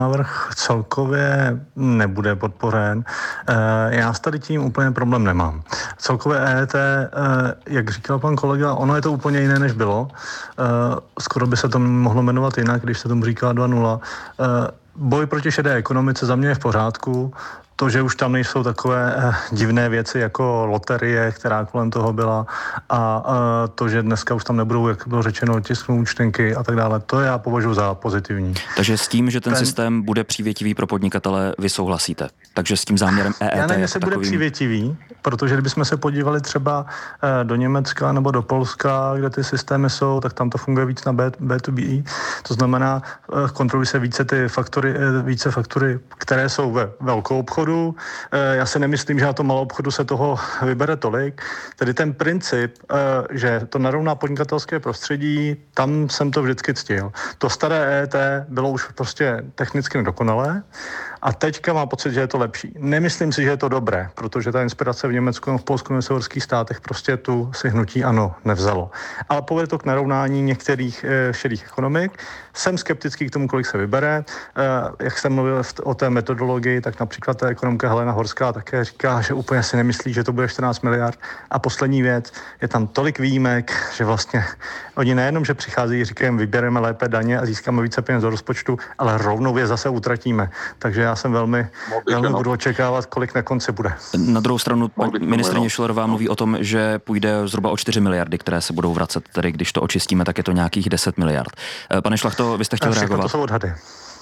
návrh celkově nebude podpořen. Já s tady tím úplně problém nemám. Celkově EET, jak říkal pan kolega, ono je to úplně jiné, než bylo. Skoro by se to mohlo jmenovat jinak, když se tomu říká 2.0. Boj proti šedé ekonomice za mě je v pořádku. To, že už tam nejsou takové divné věci jako loterie, která kolem toho byla, a to, že dneska už tam nebudou, jak bylo řečeno, tisknou účtenky a tak dále, to já považuji za pozitivní. Takže s tím, že ten systém bude přívětivý pro podnikatele, vy souhlasíte? Takže s tím záměrem EET já nevím, jako jestli bude takovým... přívětivý, protože kdybychom se podívali třeba do Německa nebo do Polska, kde ty systémy jsou, tak tam to funguje víc na B2B. To znamená, kontrolují se více faktory, které jsou ve velkou obchodu. Já si nemyslím, že na tom malou obchodu se toho vybere tolik. Tedy ten princip, že to narovná podnikatelské prostředí, tam jsem to vždycky ctil. To staré EET bylo už prostě technicky nedokonalé a teďka mám pocit, že je to lepší. Nemyslím si, že je to dobré, protože ta inspirace v Německu, v Polsku, v severských státech prostě tu si hnutí ANO nevzalo. Ale povede to k narovnání některých šedých ekonomik. Jsem skeptický k tomu, kolik se vybere. Jak jsem mluvil o té metodologii, tak například ta ekonomka Helena Horská také říká, že úplně si nemyslí, že to bude 14 miliard. A poslední věc, je tam tolik výjimek, že vlastně oni nejenom, že přichází, říkají, vybereme lépe daně a získáme více peněz do rozpočtu, ale rovnou je zase utratíme. Takže já jsem velmi budu očekávat, kolik na konci bude. Na druhou stranu ministryně Schillerová mluví o tom, že půjde zhruba o 4 miliardy, které se budou vracet, tedy když to očistíme, tak je to nějakých 10 miliard. Pane Šlachto, vy jste chtěl reagovat? To jsou odhady.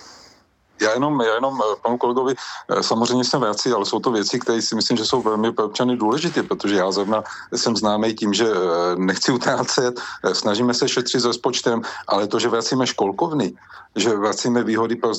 Já jenom panu kolegovi samozřejmě jsem vrací, ale jsou to věci, které si myslím, že jsou velmi pro občany důležité, protože já zrovna jsem známý tím, že nechci utrácet, snažíme se šetřit s rozpočtem, ale to, že vracíme školkovny, že vracíme výhody pro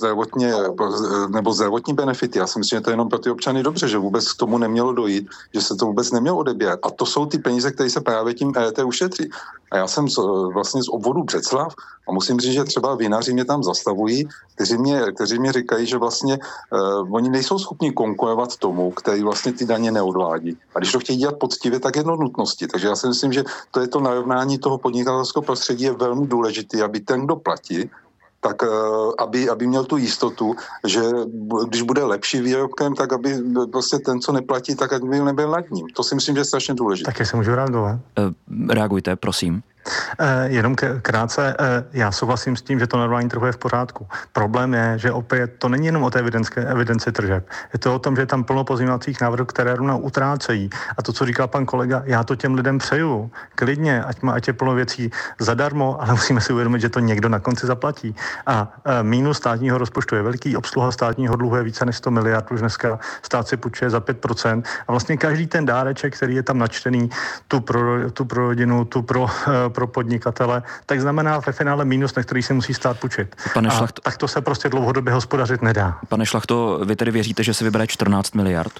nebo zdravotní benefity, já si myslím, že to je jenom pro ty občany dobře, že vůbec k tomu nemělo dojít, že se to vůbec nemělo odebírat. A to jsou ty peníze, které se právě tím EET ušetří. A já jsem vlastně z obvodu Břeclav a musím říct, že třeba vinaři mě tam zastavují, kteří mě říkají, že vlastně oni nejsou schopni konkurovat tomu, který vlastně ty daně neodvádí. A když to chtějí dělat poctivě, tak je to nutnosti. Takže já si myslím, že to je to narovnání toho podnikatelského prostředí je velmi důležité, aby ten, kdo platí, tak aby měl tu jistotu, že když bude lepší výrobkem, tak aby prostě ten, co neplatí, tak aby nebyl nad ním. To si myslím, že je strašně důležité. Tak se můžu reagovat? Reagujte, prosím. Jenom krátce, já souhlasím s tím, že to narovnání trhu je v pořádku. Problém je, že opět to není jenom o té evidenci tržeb. Je to o tom, že je tam plno pozměňovacích návrhů, které rovnou utrácejí. A to, co říkal pan kolega, já to těm lidem přeju. Klidně, ať je plno věcí zadarmo, ale musíme si uvědomit, že to někdo na konci zaplatí. A mínus státního rozpočtu je veliký, obsluha státního dluhu je více než 100 miliard, už dneska stát si půjčuje za 5%. A vlastně každý ten dáreček, který je tam načtený, tu pro rodinu, tu pro podnikatele, tak znamená ve finále mínus, na který se musí stát půjčit. Tak to se prostě dlouhodobě hospodařit nedá. Pane Šlachto, vy tedy věříte, že se vybere 14 miliard?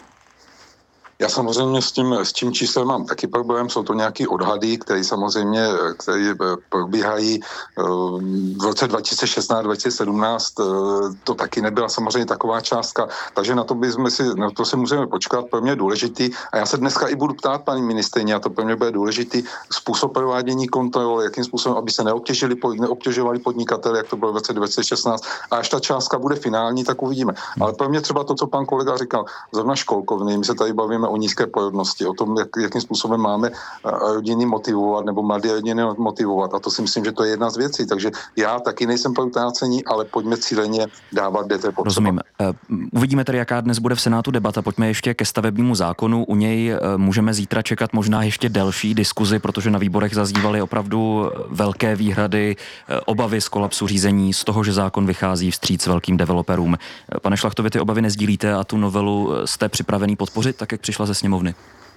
Já samozřejmě s tím číslem mám taky problém, jsou to nějaké odhady, které samozřejmě probíhají v roce 2016-2017, to taky nebyla samozřejmě taková částka, takže na to se musíme počkat, pro mě je důležitý a já se dneska i budu ptát paní ministryně, a to pro mě bude důležitý způsob provádění kontrol, jakým způsobem, aby se neobtěžovali podnikatele, jak to bylo v roce 2016 a až ta částka bude finální, tak uvidíme. Ale pro mě třeba to, co pan kolega říkal, zrovna školkovny, my se tady bavíme o nízké porodnosti, o tom, jakým způsobem máme rodiny motivovat nebo mladé rodiny motivovat. A to si myslím, že to je jedna z věcí. Takže já taky nejsem pro utrácení, ale pojďme cíleně dávat, kde to je potřeba. Rozumím. Uvidíme tedy, jaká dnes bude v Senátu debata. Pojďme ještě ke stavebnímu zákonu. U něj můžeme zítra čekat možná ještě delší diskuzi, protože na výborech zaznívaly opravdu velké výhrady, obavy z kolapsu řízení, z toho, že zákon vychází vstříc velkým developerům. Pane Šlachto, vy ty obavy nezdílíte a tu novelu jste připravený podpořit, tak jak přišla ze sněmovny?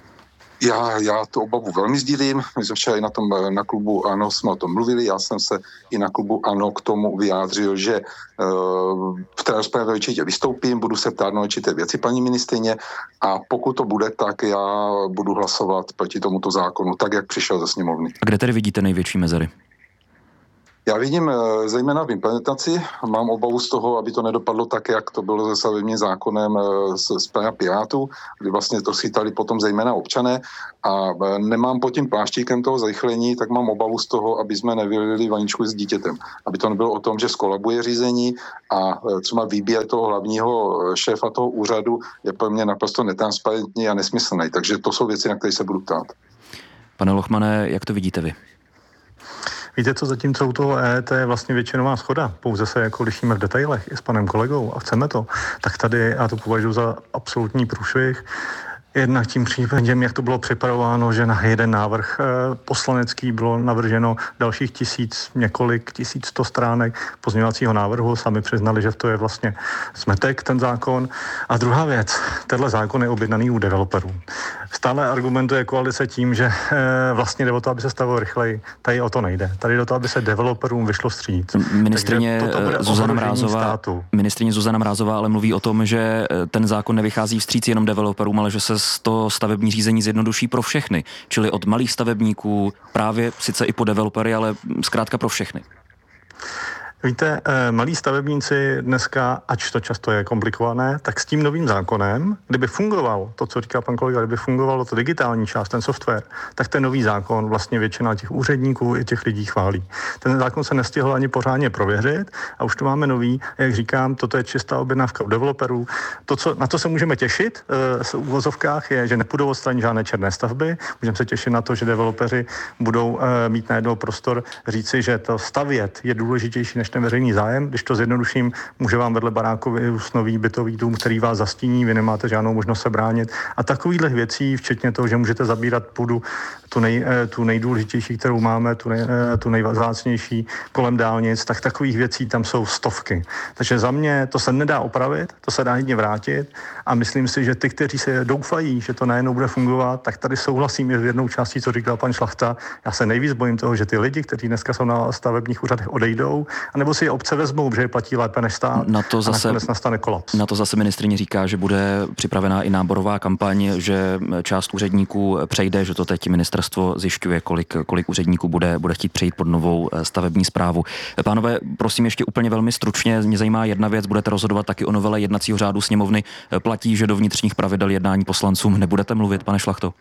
Já tu obavu velmi sdílím. My jsme včera na klubu ANO jsme o tom mluvili. Já jsem se i na klubu ANO k tomu vyjádřil, že v té rozpravě určitě vystoupím, budu se ptát na určité věci paní ministryně a pokud to bude, tak já budu hlasovat proti tomuto zákonu, tak jak přišel ze sněmovny. A kde tedy vidíte největší mezery? Já vidím zejména v implementaci, mám obavu z toho, aby to nedopadlo tak, jak to bylo se stavebním zákonem z pera Pirátů, kdy vlastně to schytali potom zejména občané a nemám pod tím pláštíkem toho zrychlení, tak mám obavu z toho, aby jsme nevylili vaničku s dítětem. Aby to nebylo o tom, že skolabuje řízení a třeba výběr toho hlavního šéfa toho úřadu je pro mě naprosto netransparentní a nesmyslný. Takže to jsou věci, na které se budu ptát. Pane Lochmane, jak to vidíte vy? Víte co, zatímco u toho EET je vlastně většinová shoda, pouze se jako lišíme v detailech i s panem kolegou a chceme to, tak tady já to považuji za absolutní průšvih. Jednak tím případem, jak to bylo připravováno, že na jeden návrh poslanecký bylo navrženo dalších 1100 stránek pozměňovacího návrhu. Sami přiznali, že to je vlastně zmetek, ten zákon. A druhá věc, tenhle zákon je objednaný u developerů. Stále argumentuje koalice tím, že vlastně jde o to, aby se stavilo rychleji. Tady o to nejde. Tady o to, aby se developerům vyšlo vstříc. Ministryně Zuzana Mrázová ale mluví o tom, že ten zákon nevychází vstříc jenom developerům, ale že se to stavební řízení zjednoduší pro všechny. Čili od malých stavebníků, právě sice i po developery, ale zkrátka pro všechny. Víte, malí stavebníci dneska, ač to často je komplikované, tak s tím novým zákonem, kdyby fungoval to, co říká pan kolega, kdyby fungovalo to digitální část, ten software, tak ten nový zákon vlastně většina těch úředníků i těch lidí chválí. Ten zákon se nestihl ani pořádně prověřit a už tu máme nový, jak říkám, toto je čistá objednávka u developerů. Na co se můžeme těšit v uvozovkách je, že nepůjdou odstranit žádné černé stavby. Můžeme se těšit na to, že developeři budou mít najednou prostor říci, že to stavět je důležitější než ten veřejný zájem. Když to zjednoduším, může vám vedle baráku vyrůst nový bytový dům, který vás zastíní, vy nemáte žádnou možnost se bránit. A takovýchhle věcí, včetně toho, že můžete zabírat půdu, tu nejdůležitější, kterou máme, tu nejvzácnější kolem dálnic, tak takových věcí tam jsou stovky. Takže za mě to se nedá opravit, to se dá jedině vrátit a myslím si, že ty, kteří se doufají, že to najednou bude fungovat, tak tady souhlasím s jednou částí, co říkal pan Šlachta. Já se nejvíc bojím toho, že ty lidi, kteří dneska jsou na stavebních úřadech, odejdou, anebo si je obce vezmou, že je platí lépe než stát a nakonec nastane kolaps. Na to zase ministryně říká, že bude připravená i náborová kampaň, že část úředníků přejde, že to teď ministerstvo zjišťuje, kolik úředníků bude chtít přejít pod novou stavební správu. Pánové, prosím ještě úplně velmi stručně, mě zajímá jedna věc, budete rozhodovat taky o novele jednacího řádu sněmovny. Platí, že do vnitřních pravidel jednání poslancům nebudete mluvit, pane Šlachto?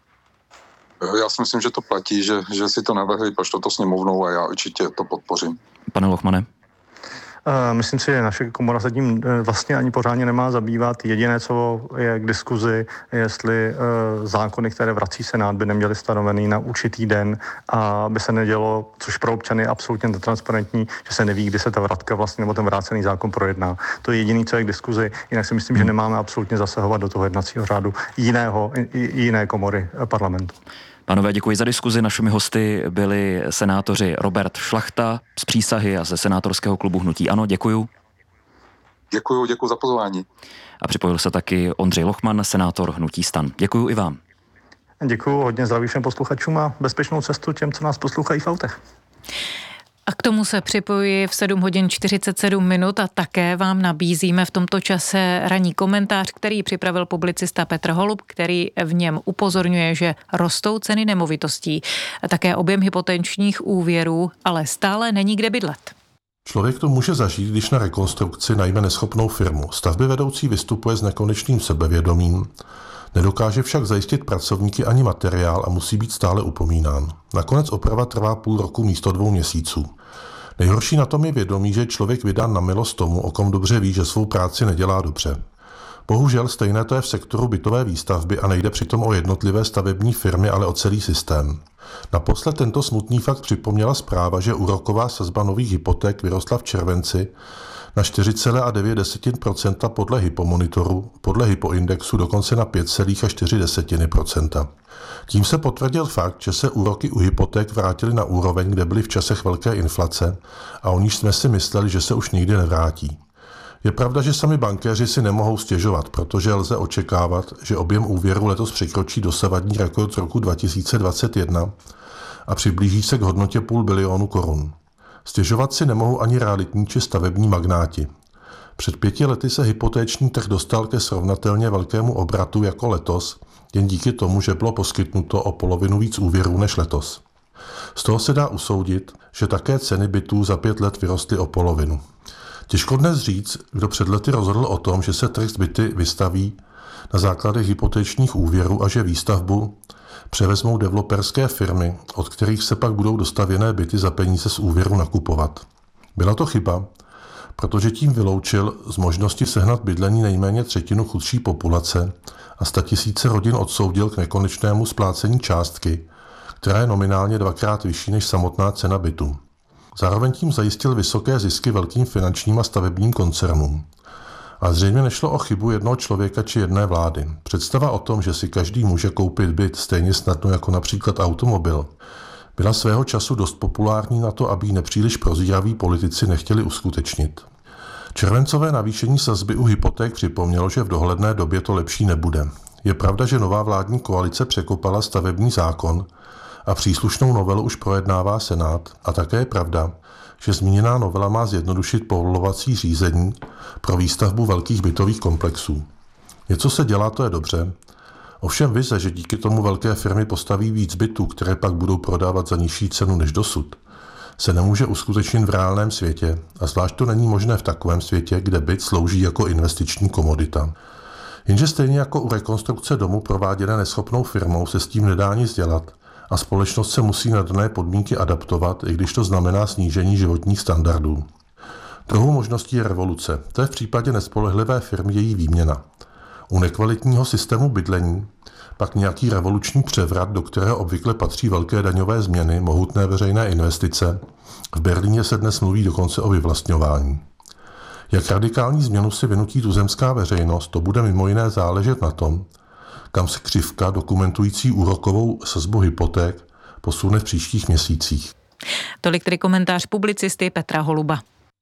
Já si myslím, že to platí, že si to navrhli, pošlo to sněmovnou a já určitě to podpořím. Pane Lochmane? Myslím si, že naše komora se tím vlastně ani pořádně nemá zabývat. Jediné, co je k diskuzi, jestli zákony, které vrací Senát, by neměly stanovený na určitý den a by se nedělo, což pro občany je absolutně netransparentní, že se neví, kdy se ta vratka vlastně nebo ten vrácený zákon projedná. To je jediné, co je k diskuzi. Jinak si myslím, že nemáme absolutně zasahovat do toho jednacího řádu jiné komory parlamentu. Pánové, děkuji za diskuzi. Našimi hosty byli senátoři Robert Šlachta z Přísahy a ze senátorského klubu Hnutí ANO. Děkuju. Děkuju za pozvání. A připojil se taky Ondřej Lochman, senátor Hnutí STAN. Děkuju i vám. Děkuju, hodně zdraví všem posluchačům a bezpečnou cestu těm, co nás poslouchají v autech. A k tomu se připojuji v 7 hodin 47 minut a také vám nabízíme v tomto čase ranní komentář, který připravil publicista Petr Holub, který v něm upozorňuje, že rostou ceny nemovitostí, také objem hypotečních úvěrů, ale stále není kde bydlet. Člověk to může zažít, když na rekonstrukci najme neschopnou firmu. Stavby vedoucí vystupuje s nekonečným sebevědomím. Nedokáže však zajistit pracovníky ani materiál a musí být stále upomínán. Nakonec oprava trvá půl roku místo 2 měsíců. Nejhorší na tom je vědomí, že člověk vydán na milost tomu, o kom dobře ví, že svou práci nedělá dobře. Bohužel stejné to je v sektoru bytové výstavby a nejde přitom o jednotlivé stavební firmy, ale o celý systém. Naposled tento smutný fakt připomněla zpráva, že úroková sazba nových hypoték vyrostla v červenci na 4,9% podle Hypomonitoru, podle Hypoindexu dokonce na 5,4%. Tím se potvrdil fakt, že se úroky u hypoték vrátily na úroveň, kde byly v časech velké inflace a o níž jsme si mysleli, že se už nikdy nevrátí. Je pravda, že sami bankéři si nemohou stěžovat, protože lze očekávat, že objem úvěru letos překročí dosavadní rekord z roku 2021 a přiblíží se k hodnotě 500 bilionu korun. Stěžovat si nemohou ani realitní či stavební magnáti. Před 5 lety se hypotéční trh dostal ke srovnatelně velkému obratu jako letos, jen díky tomu, že bylo poskytnuto o polovinu víc úvěrů než letos. Z toho se dá usoudit, že také ceny bytů za 5 let vyrostly o polovinu. Těžko dnes říct, kdo před lety rozhodl o tom, že se trh s byty vystaví na základech hypotečních úvěrů a že výstavbu převezmou developerské firmy, od kterých se pak budou dostavěné byty za peníze z úvěru nakupovat. Byla to chyba, protože tím vyloučil z možnosti sehnat bydlení nejméně třetinu chudší populace a 100 000 rodin odsoudil k nekonečnému splácení částky, která je nominálně 2krát vyšší než samotná cena bytu. Zároveň tím zajistil vysoké zisky velkým finančním a stavebním koncernům. A zřejmě nešlo o chybu jednoho člověka či jedné vlády. Představa o tom, že si každý může koupit byt stejně snadno jako například automobil, byla svého času dost populární na to, aby ji nepříliš prozíraví politici nechtěli uskutečnit. Červencové navýšení sazby u hypoték připomnělo, že v dohledné době to lepší nebude. Je pravda, že nová vládní koalice překopala stavební zákon a příslušnou novelu už projednává Senát, a také je pravda, že zmíněná novela má zjednodušit povolovací řízení pro výstavbu velkých bytových komplexů. Něco se dělá, to je dobře. Ovšem vize, že díky tomu velké firmy postaví víc bytů, které pak budou prodávat za nižší cenu než dosud, se nemůže uskutečnit v reálném světě, a zvlášť to není možné v takovém světě, kde byt slouží jako investiční komodita. Jenže stejně jako u rekonstrukce domu prováděné neschopnou firmou se s tím nedá nic dělat a společnost se musí na dané podmínky adaptovat, i když to znamená snížení životních standardů. Druhou možností je revoluce. To je v případě nespolehlivé firmy její výměna. U nekvalitního systému bydlení pak nějaký revoluční převrat, do kterého obvykle patří velké daňové změny, mohutné veřejné investice. V Berlíně se dnes mluví dokonce o vyvlastňování. Jak radikální změnu si vynutí tuzemská veřejnost, to bude mimo jiné záležet na tom, kam se křivka dokumentující úrokovou sazbu hypoték posune v příštích měsících. Tolik tedy komentář publicisty Petra Holuba.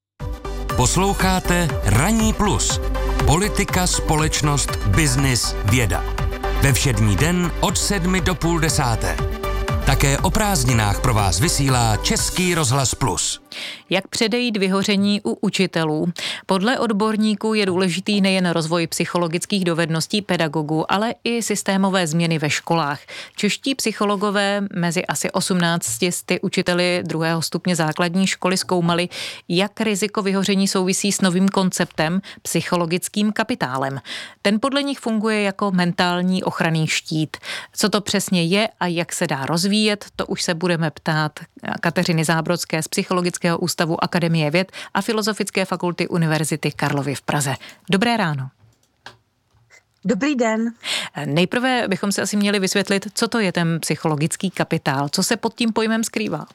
Posloucháte Ranní plus. Politika, společnost, biznis, věda. Ve všední den od 7 do 9:30. Také o prázdninách pro vás vysílá Český rozhlas Plus. Jak předejít vyhoření u učitelů? Podle odborníků je důležitý nejen rozvoj psychologických dovedností pedagogů, ale i systémové změny ve školách. Čeští psychologové mezi asi 18 učiteli 2. stupně základní školy zkoumali, jak riziko vyhoření souvisí s novým konceptem psychologickým kapitálem. Ten podle nich funguje jako mentální ochranný štít. Co to přesně je a jak se dá rozvíjet, to už se budeme ptát Kateřiny Zábrodské z Psychologického ústavu Akademie věd a Filozofické fakulty Univerzity Karlovy v Praze. Dobré ráno. Dobrý den. Nejprve bychom si asi měli vysvětlit, co to je ten psychologický kapitál, co se pod tím pojmem skrývá.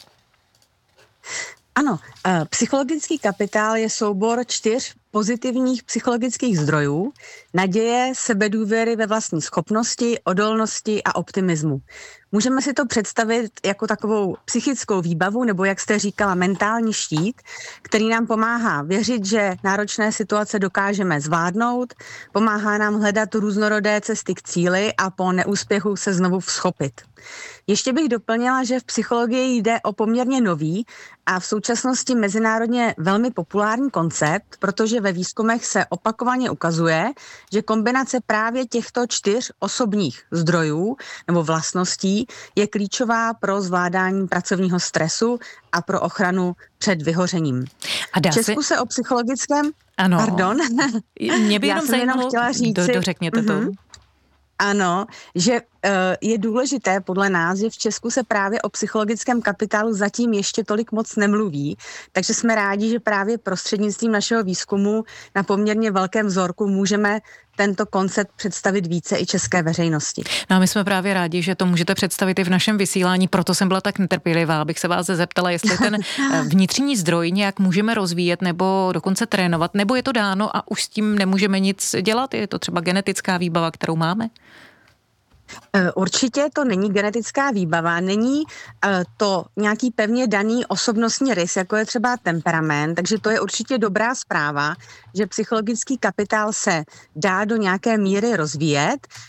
Ano, psychologický kapitál je soubor 4 pozitivních psychologických zdrojů: naděje, sebedůvěry ve vlastní schopnosti, odolnosti a optimismu. Můžeme si to představit jako takovou psychickou výbavu, nebo jak jste říkala, mentální štít, který nám pomáhá věřit, že náročné situace dokážeme zvládnout, pomáhá nám hledat různorodé cesty k cíli a po neúspěchu se znovu vzchopit. Ještě bych doplnila, že v psychologii jde o poměrně nový a v současnosti mezinárodně velmi populární koncept, protože ve výzkumech se opakovaně ukazuje, že kombinace právě těchto 4 osobních zdrojů nebo vlastností je klíčová pro zvládání pracovního stresu a pro ochranu před vyhořením. A v Česku se o psychologickém... Ano. Pardon. Mě by Já jsem jenom chtěla říci... Dořekněte to. Ano, že je důležité podle nás, že v Česku se právě o psychologickém kapitálu zatím ještě tolik moc nemluví, takže jsme rádi, že právě prostřednictvím našeho výzkumu na poměrně velkém vzorku můžeme tento koncept představit více i české veřejnosti. No a my jsme právě rádi, že to můžete představit i v našem vysílání, proto jsem byla tak netrpělivá, abych se vás zeptala, jestli ten vnitřní zdroj nějak můžeme rozvíjet nebo dokonce trénovat, nebo je to dáno a už s tím nemůžeme nic dělat, je to třeba genetická výbava, kterou máme? Určitě to není genetická výbava, není to nějaký pevně daný osobnostní rys, jako je třeba temperament, takže to je určitě dobrá zpráva, že psychologický kapitál se dá do nějaké míry rozvíjet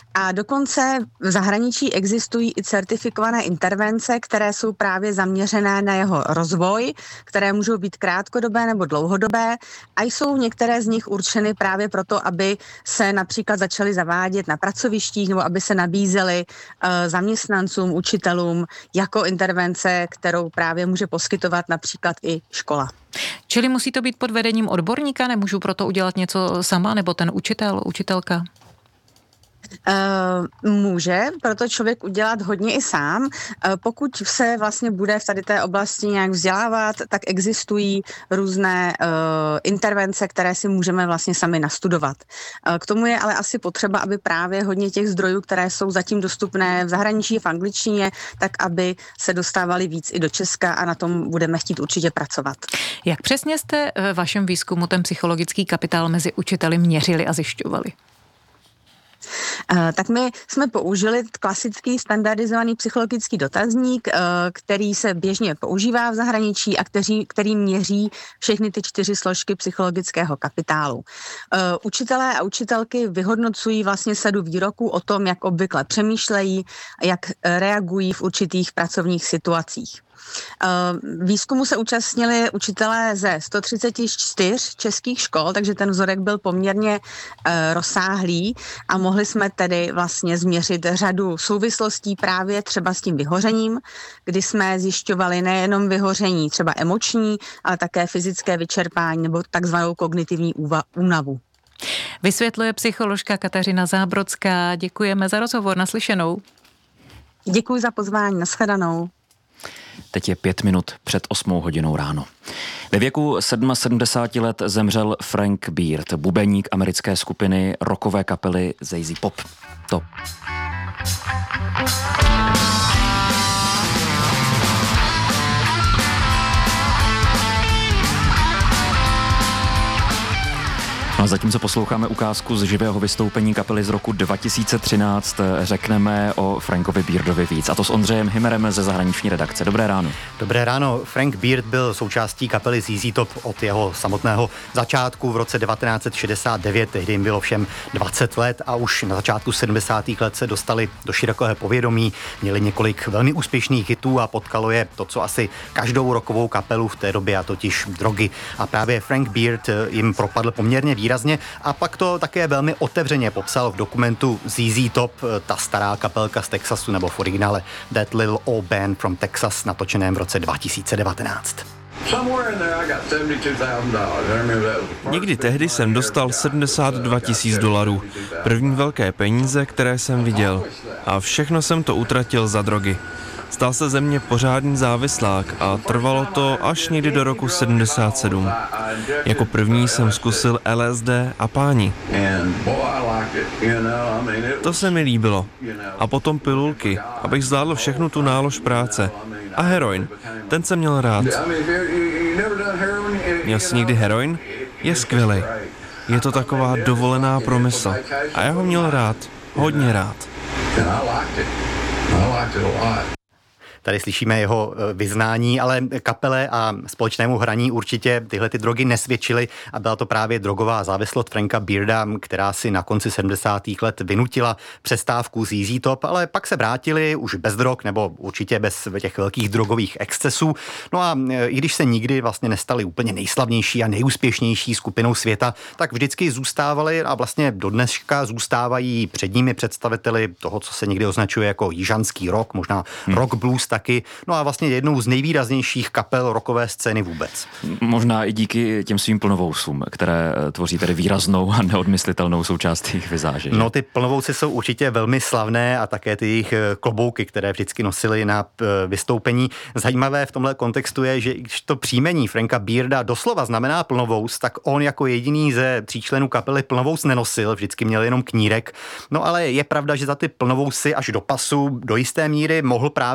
A dokonce v zahraničí existují i certifikované intervence, které jsou právě zaměřené na jeho rozvoj, které můžou být krátkodobé nebo dlouhodobé a jsou některé z nich určeny právě proto, aby se například začaly zavádět na pracovištích nebo aby se nabízely zaměstnancům, učitelům jako intervence, kterou právě může poskytovat například i škola. Čili musí to být pod vedením odborníka, nemůžu proto udělat něco sama, nebo ten učitel, učitelka? Může proto člověk udělat hodně i sám. Pokud se vlastně bude v tady té oblasti nějak vzdělávat, tak existují různé intervence, které si můžeme vlastně sami nastudovat. K tomu je ale asi potřeba, aby právě hodně těch zdrojů, které jsou zatím dostupné v zahraničí, v angličtině, tak aby se dostávaly víc i do Česka a na tom budeme chtít určitě pracovat. Jak přesně jste ve vašem výzkumu ten psychologický kapitál mezi učiteli měřili a zjišťovali? Tak my jsme použili klasický standardizovaný psychologický dotazník, který se běžně používá v zahraničí a který měří všechny ty 4 složky psychologického kapitálu. Učitelé a učitelky vyhodnocují vlastně sadu výroků o tom, jak obvykle přemýšlejí, jak reagují v určitých pracovních situacích. Výzkumu se účastnili učitelé ze 134 českých škol, takže ten vzorek byl poměrně rozsáhlý a mohli jsme tedy vlastně změřit řadu souvislostí právě třeba s tím vyhořením, kdy jsme zjišťovali nejenom vyhoření třeba emoční, ale také fyzické vyčerpání nebo takzvanou kognitivní únavu. Vysvětluje psycholožka Kateřina Zábrodská. Děkujeme za rozhovor, naslyšenou. Děkuji za pozvání, nashledanou. Teď je 5 minut před 8 hodinou ráno. Ve věku 77 let zemřel Frank Beard, bubeník americké skupiny rockové kapely ZZ Top. No a zatímco posloucháme ukázku z živého vystoupení kapely z roku 2013, řekneme o Frankovi Beardovi víc. A to s Ondřejem Hymerem ze zahraniční redakce. Dobré ráno. Dobré ráno. Frank Beard byl součástí kapely ZZ Top od jeho samotného začátku v roce 1969. Tehdy jim bylo všem 20 let a už na začátku 70. let se dostali do širokého povědomí. Měli několik velmi úspěšných hitů a potkalo je to, co asi každou rockovou kapelu v té době, a totiž drogy. A právě Frank Beard jim propadl poměrně výrazně a pak to také velmi otevřeně popsal v dokumentu ZZ Top, ta stará kapelka z Texasu, nebo v originále That Little Old Band from Texas, natočeném v roce 2019. Někdy tehdy jsem dostal $72 000. První velké peníze, které jsem viděl. A všechno jsem to utratil za drogy. Stal se ze mě pořádný závislák a trvalo to až někdy do roku 77. Jako první jsem zkusil LSD a páni. To se mi líbilo. A potom pilulky, abych zvládl všechnu tu nálož práce. A heroin, ten jsem měl rád. Měl jsi někdy heroin? Je skvělej. Je to taková dovolená promysl. A já ho měl rád. Hodně rád. Tady slyšíme jeho vyznání, ale kapele a společnému hraní určitě tyhle ty drogy nesvědčily a byla to právě drogová závislost Franka Bearda, která si na konci 70. let vynutila přestávku ZZ Top, ale pak se vrátili už bez drog nebo určitě bez těch velkých drogových excesů. No a i když se nikdy vlastně nestali úplně nejslavnější a nejúspěšnější skupinou světa, tak vždycky zůstávali a vlastně do dneška zůstávají předními představiteli toho, co se někdy označuje jako jižanský rock, možná rock blues taky, no a vlastně jednou z nejvýraznějších kapel rockové scény vůbec. Možná i díky těm svým plnovousům, které tvoří tedy výraznou a neodmyslitelnou součást jejich vizáže. No ty plnovousy jsou určitě velmi slavné a také ty jejich klobouky, které vždycky nosili na vystoupení. Zajímavé v tomhle kontextu je, že když to příjmení Franka Bearda doslova znamená plnovous, tak on jako jediný ze 3 členů kapely plnovous nenosil, vždycky měl jenom knírek. No ale je pravda, že za ty plnovousy až do pasu do jisté míry mohl právě on,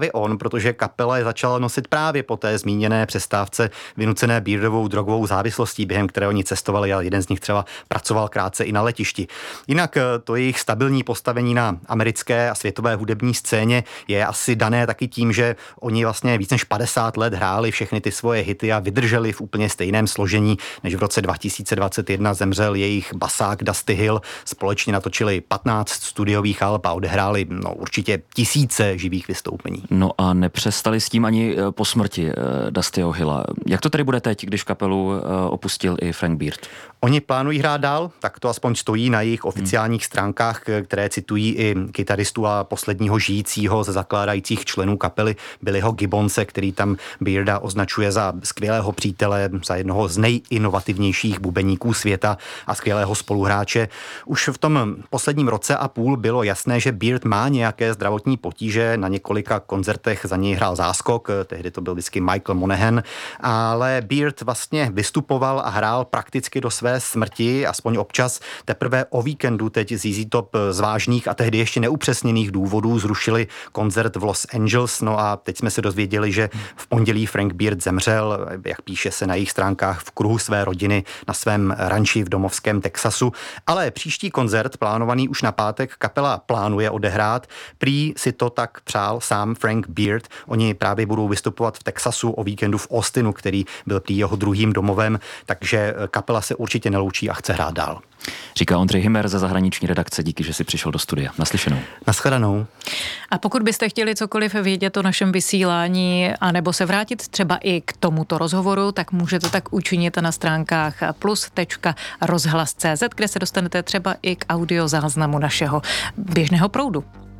protože kapela je začala nosit právě po té zmíněné přestávce vynucené Beardovou drogovou závislostí, během které oni cestovali a jeden z nich třeba pracoval krátce i na letišti. Jinak to jejich stabilní postavení na americké a světové hudební scéně je asi dané taky tím, že oni vlastně víc než 50 let hráli všechny ty svoje hity a vydrželi v úplně stejném složení, než v roce 2021 zemřel jejich basák Dusty Hill. Společně natočili 15 studiových alb a odehráli určitě tisíce živých vystoupení. No a nepřestali s tím ani po smrti Dustyho Hilla. Jak to tedy bude teď, když kapelu opustil i Frank Beard? Oni plánují hrát dál, tak to aspoň stojí na jejich oficiálních stránkách, které citují i kytaristu a posledního žijícího ze zakládajících členů kapely Billyho Gibbonse, který tam Bearda označuje za skvělého přítele, za jednoho z nejinovativnějších bubeníků světa a skvělého spoluhráče. Už v tom posledním roce a půl bylo jasné, že Beard má nějaké zdravotní potíže, na několika koncertech za něj hrál záskok, tehdy to byl vždycky Michael Monaghan, ale Beard vlastně vystupoval a hrál prakticky do své smrti, aspoň občas. Teprve o víkendu teď ZZ Top z vážných a tehdy ještě neupřesněných důvodů zrušili koncert v Los Angeles, no a teď jsme se dozvěděli, že v pondělí Frank Beard zemřel, jak píše se na jejich stránkách, v kruhu své rodiny na svém ranči v domovském Texasu, ale příští koncert, plánovaný už na pátek, kapela plánuje odehrát. Prý si to tak přál sám Frank Beard. Oni právě budou vystupovat v Texasu, o víkendu v Austinu, který byl prý jeho druhým domovem, takže kapela se určitě neloučí a chce hrát dál. Říká Ondřej Himmer ze zahraniční redakce. Díky, že jsi přišel do studia. Naslyšenou. Nashledanou. A pokud byste chtěli cokoliv vědět o našem vysílání, anebo se vrátit třeba i k tomuto rozhovoru, tak můžete tak učinit na stránkách plus.rozhlas.cz, kde se dostanete třeba i k audiozáznamu našeho běžného proudu.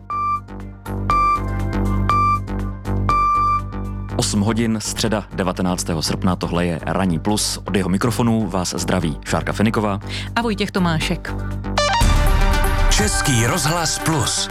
8 hodin, středa 19. srpna, tohle je Ranní plus. Od jeho mikrofonu vás zdraví Šárka Feniková a Vojtěch Tomášek. Český rozhlas plus.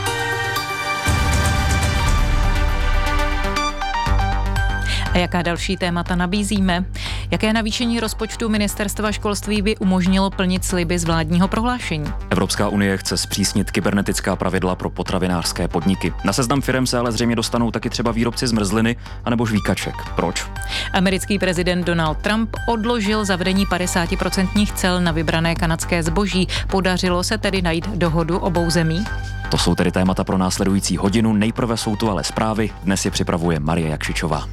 A jaká další témata nabízíme? Jaké navýšení rozpočtu Ministerstva školství by umožnilo plnit sliby z vládního prohlášení? Evropská unie chce zpřísnit kybernetická pravidla pro potravinářské podniky. Na seznam firem se ale zřejmě dostanou taky třeba výrobci zmrzliny anebo žvíkaček. Proč? Americký prezident Donald Trump odložil zavedení 50% cel na vybrané kanadské zboží. Podařilo se tedy najít dohodu obou zemí? To jsou tedy témata pro následující hodinu. Nejprve jsou tu ale zprávy. Dnes je připravuje Marie Jakšičová.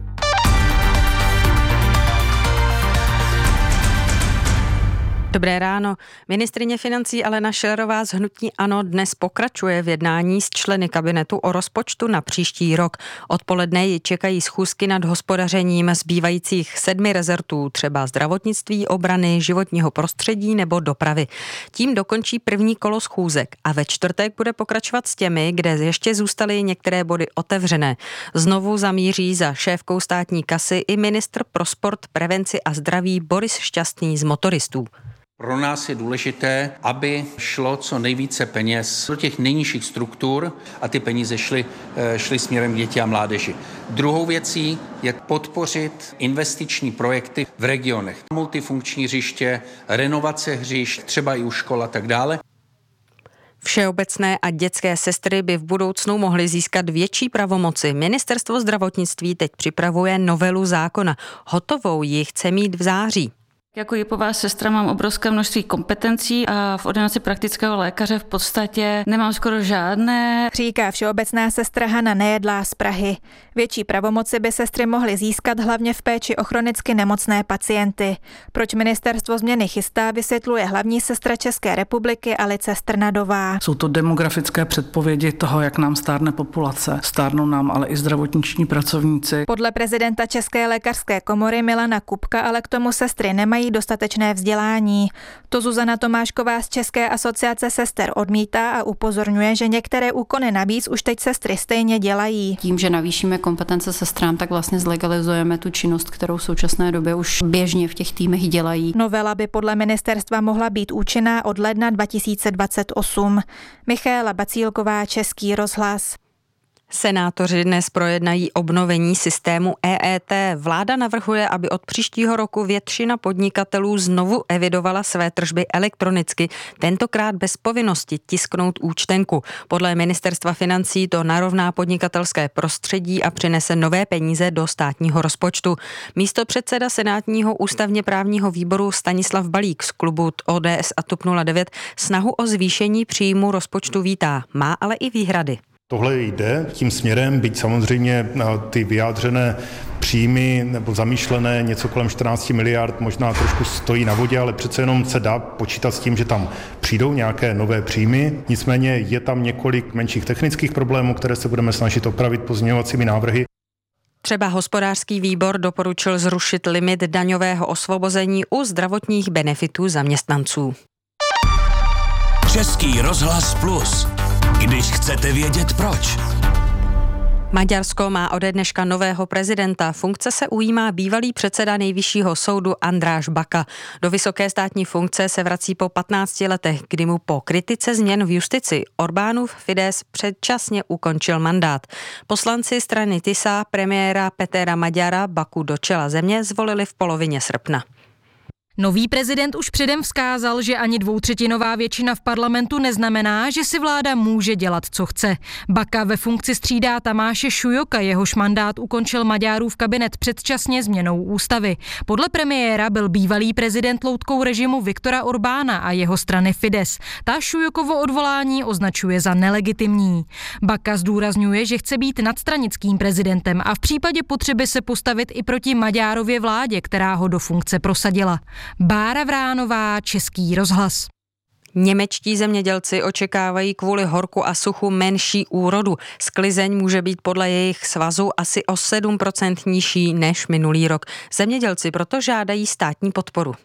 Dobré ráno. Ministryně financí Alena Schillerová z hnutí ANO dnes pokračuje v jednání s členy kabinetu o rozpočtu na příští rok. Odpoledne ji čekají schůzky nad hospodařením zbývajících 7 rezortů, třeba zdravotnictví, obrany, životního prostředí nebo dopravy. Tím dokončí první kolo schůzek a ve čtvrtek bude pokračovat s těmi, kde ještě zůstaly některé body otevřené. Znovu zamíří za šéfkou státní kasy i ministr pro sport, prevenci a zdraví Boris Šťastný z motoristů. Pro nás je důležité, aby šlo co nejvíce peněz do těch nejnižších struktur a ty peníze šly směrem k děti a mládeži. Druhou věcí je podpořit investiční projekty v regionech. Multifunkční hřiště, renovace hřišť, třeba i u škol a tak dále. Všeobecné a dětské sestry by v budoucnu mohly získat větší pravomoci. Ministerstvo zdravotnictví teď připravuje novelu zákona. Hotovou ji chce mít v září. Jako jipová sestra mám obrovské množství kompetencí a v ordinaci praktického lékaře v podstatě nemám skoro žádné. Říká všeobecná sestra Hana Nejedlá z Prahy. Větší pravomoci by sestry mohly získat hlavně v péči o chronicky nemocné pacienty. Proč ministerstvo změny chystá, vysvětluje hlavní sestra České republiky Alice Strnadová. Jsou to demografické předpovědi toho, jak nám stárne populace. Stárnou nám ale i zdravotniční pracovníci. Podle prezidenta České lékařské komory Milana Kupka ale k tomu sestry nemají dostatečné vzdělání. To Zuzana Tomášková z České asociace sester odmítá a upozorňuje, že některé úkony navíc už teď sestry stejně dělají. Tím, že navýšíme kompetence sestrám, tak vlastně zlegalizujeme tu činnost, kterou v současné době už běžně v těch týmech dělají. Novela by podle ministerstva mohla být účinná od ledna 2028. Michaela Bacílková, Český rozhlas. Senátoři dnes projednají obnovení systému EET. Vláda navrhuje, aby od příštího roku většina podnikatelů znovu evidovala své tržby elektronicky, tentokrát bez povinnosti tisknout účtenku. Podle ministerstva financí to narovná podnikatelské prostředí a přinese nové peníze do státního rozpočtu. Místopředseda senátního ústavně právního výboru Stanislav Balík z klubu ODS a TOP 09 snahu o zvýšení příjmu rozpočtu vítá, má ale i výhrady. Tohle jde tím směrem, byť samozřejmě ty vyjádřené příjmy nebo zamýšlené něco kolem 14 miliard možná trošku stojí na vodě, ale přece jenom se dá počítat s tím, že tam přijdou nějaké nové příjmy. Nicméně je tam několik menších technických problémů, které se budeme snažit opravit pozměňovacími návrhy. Třeba hospodářský výbor doporučil zrušit limit daňového osvobození u zdravotních benefitů zaměstnanců. Český rozhlas Plus. Když chcete vědět proč. Maďarsko má ode dneška nového prezidenta. Funkce se ujímá bývalý předseda nejvyššího soudu András Baka. Do vysoké státní funkce se vrací po 15 letech, kdy mu po kritice změn v justici Orbánův Fidesz předčasně ukončil mandát. Poslanci strany TISA premiéra Petera Maďara Baku do čela země zvolili v polovině srpna. Nový prezident už předem vzkázal, že ani dvoutřetinová většina v parlamentu neznamená, že si vláda může dělat, co chce. Baka ve funkci střídá Tamáše Šujoka, jehož mandát ukončil Maďarův kabinet předčasně změnou ústavy. Podle premiéra byl bývalý prezident loutkou režimu Viktora Orbána a jeho strany Fidesz. Ta Šujokovo odvolání označuje za nelegitimní. Baka zdůrazňuje, že chce být nadstranickým prezidentem a v případě potřeby se postavit i proti Maďárově vládě, která ho do funkce prosadila. Bára Vránová, Český rozhlas. Němečtí zemědělci očekávají kvůli horku a suchu menší úrodu. Sklizeň může být podle jejich svazu asi o 7% nižší než minulý rok. Zemědělci proto žádají státní podporu.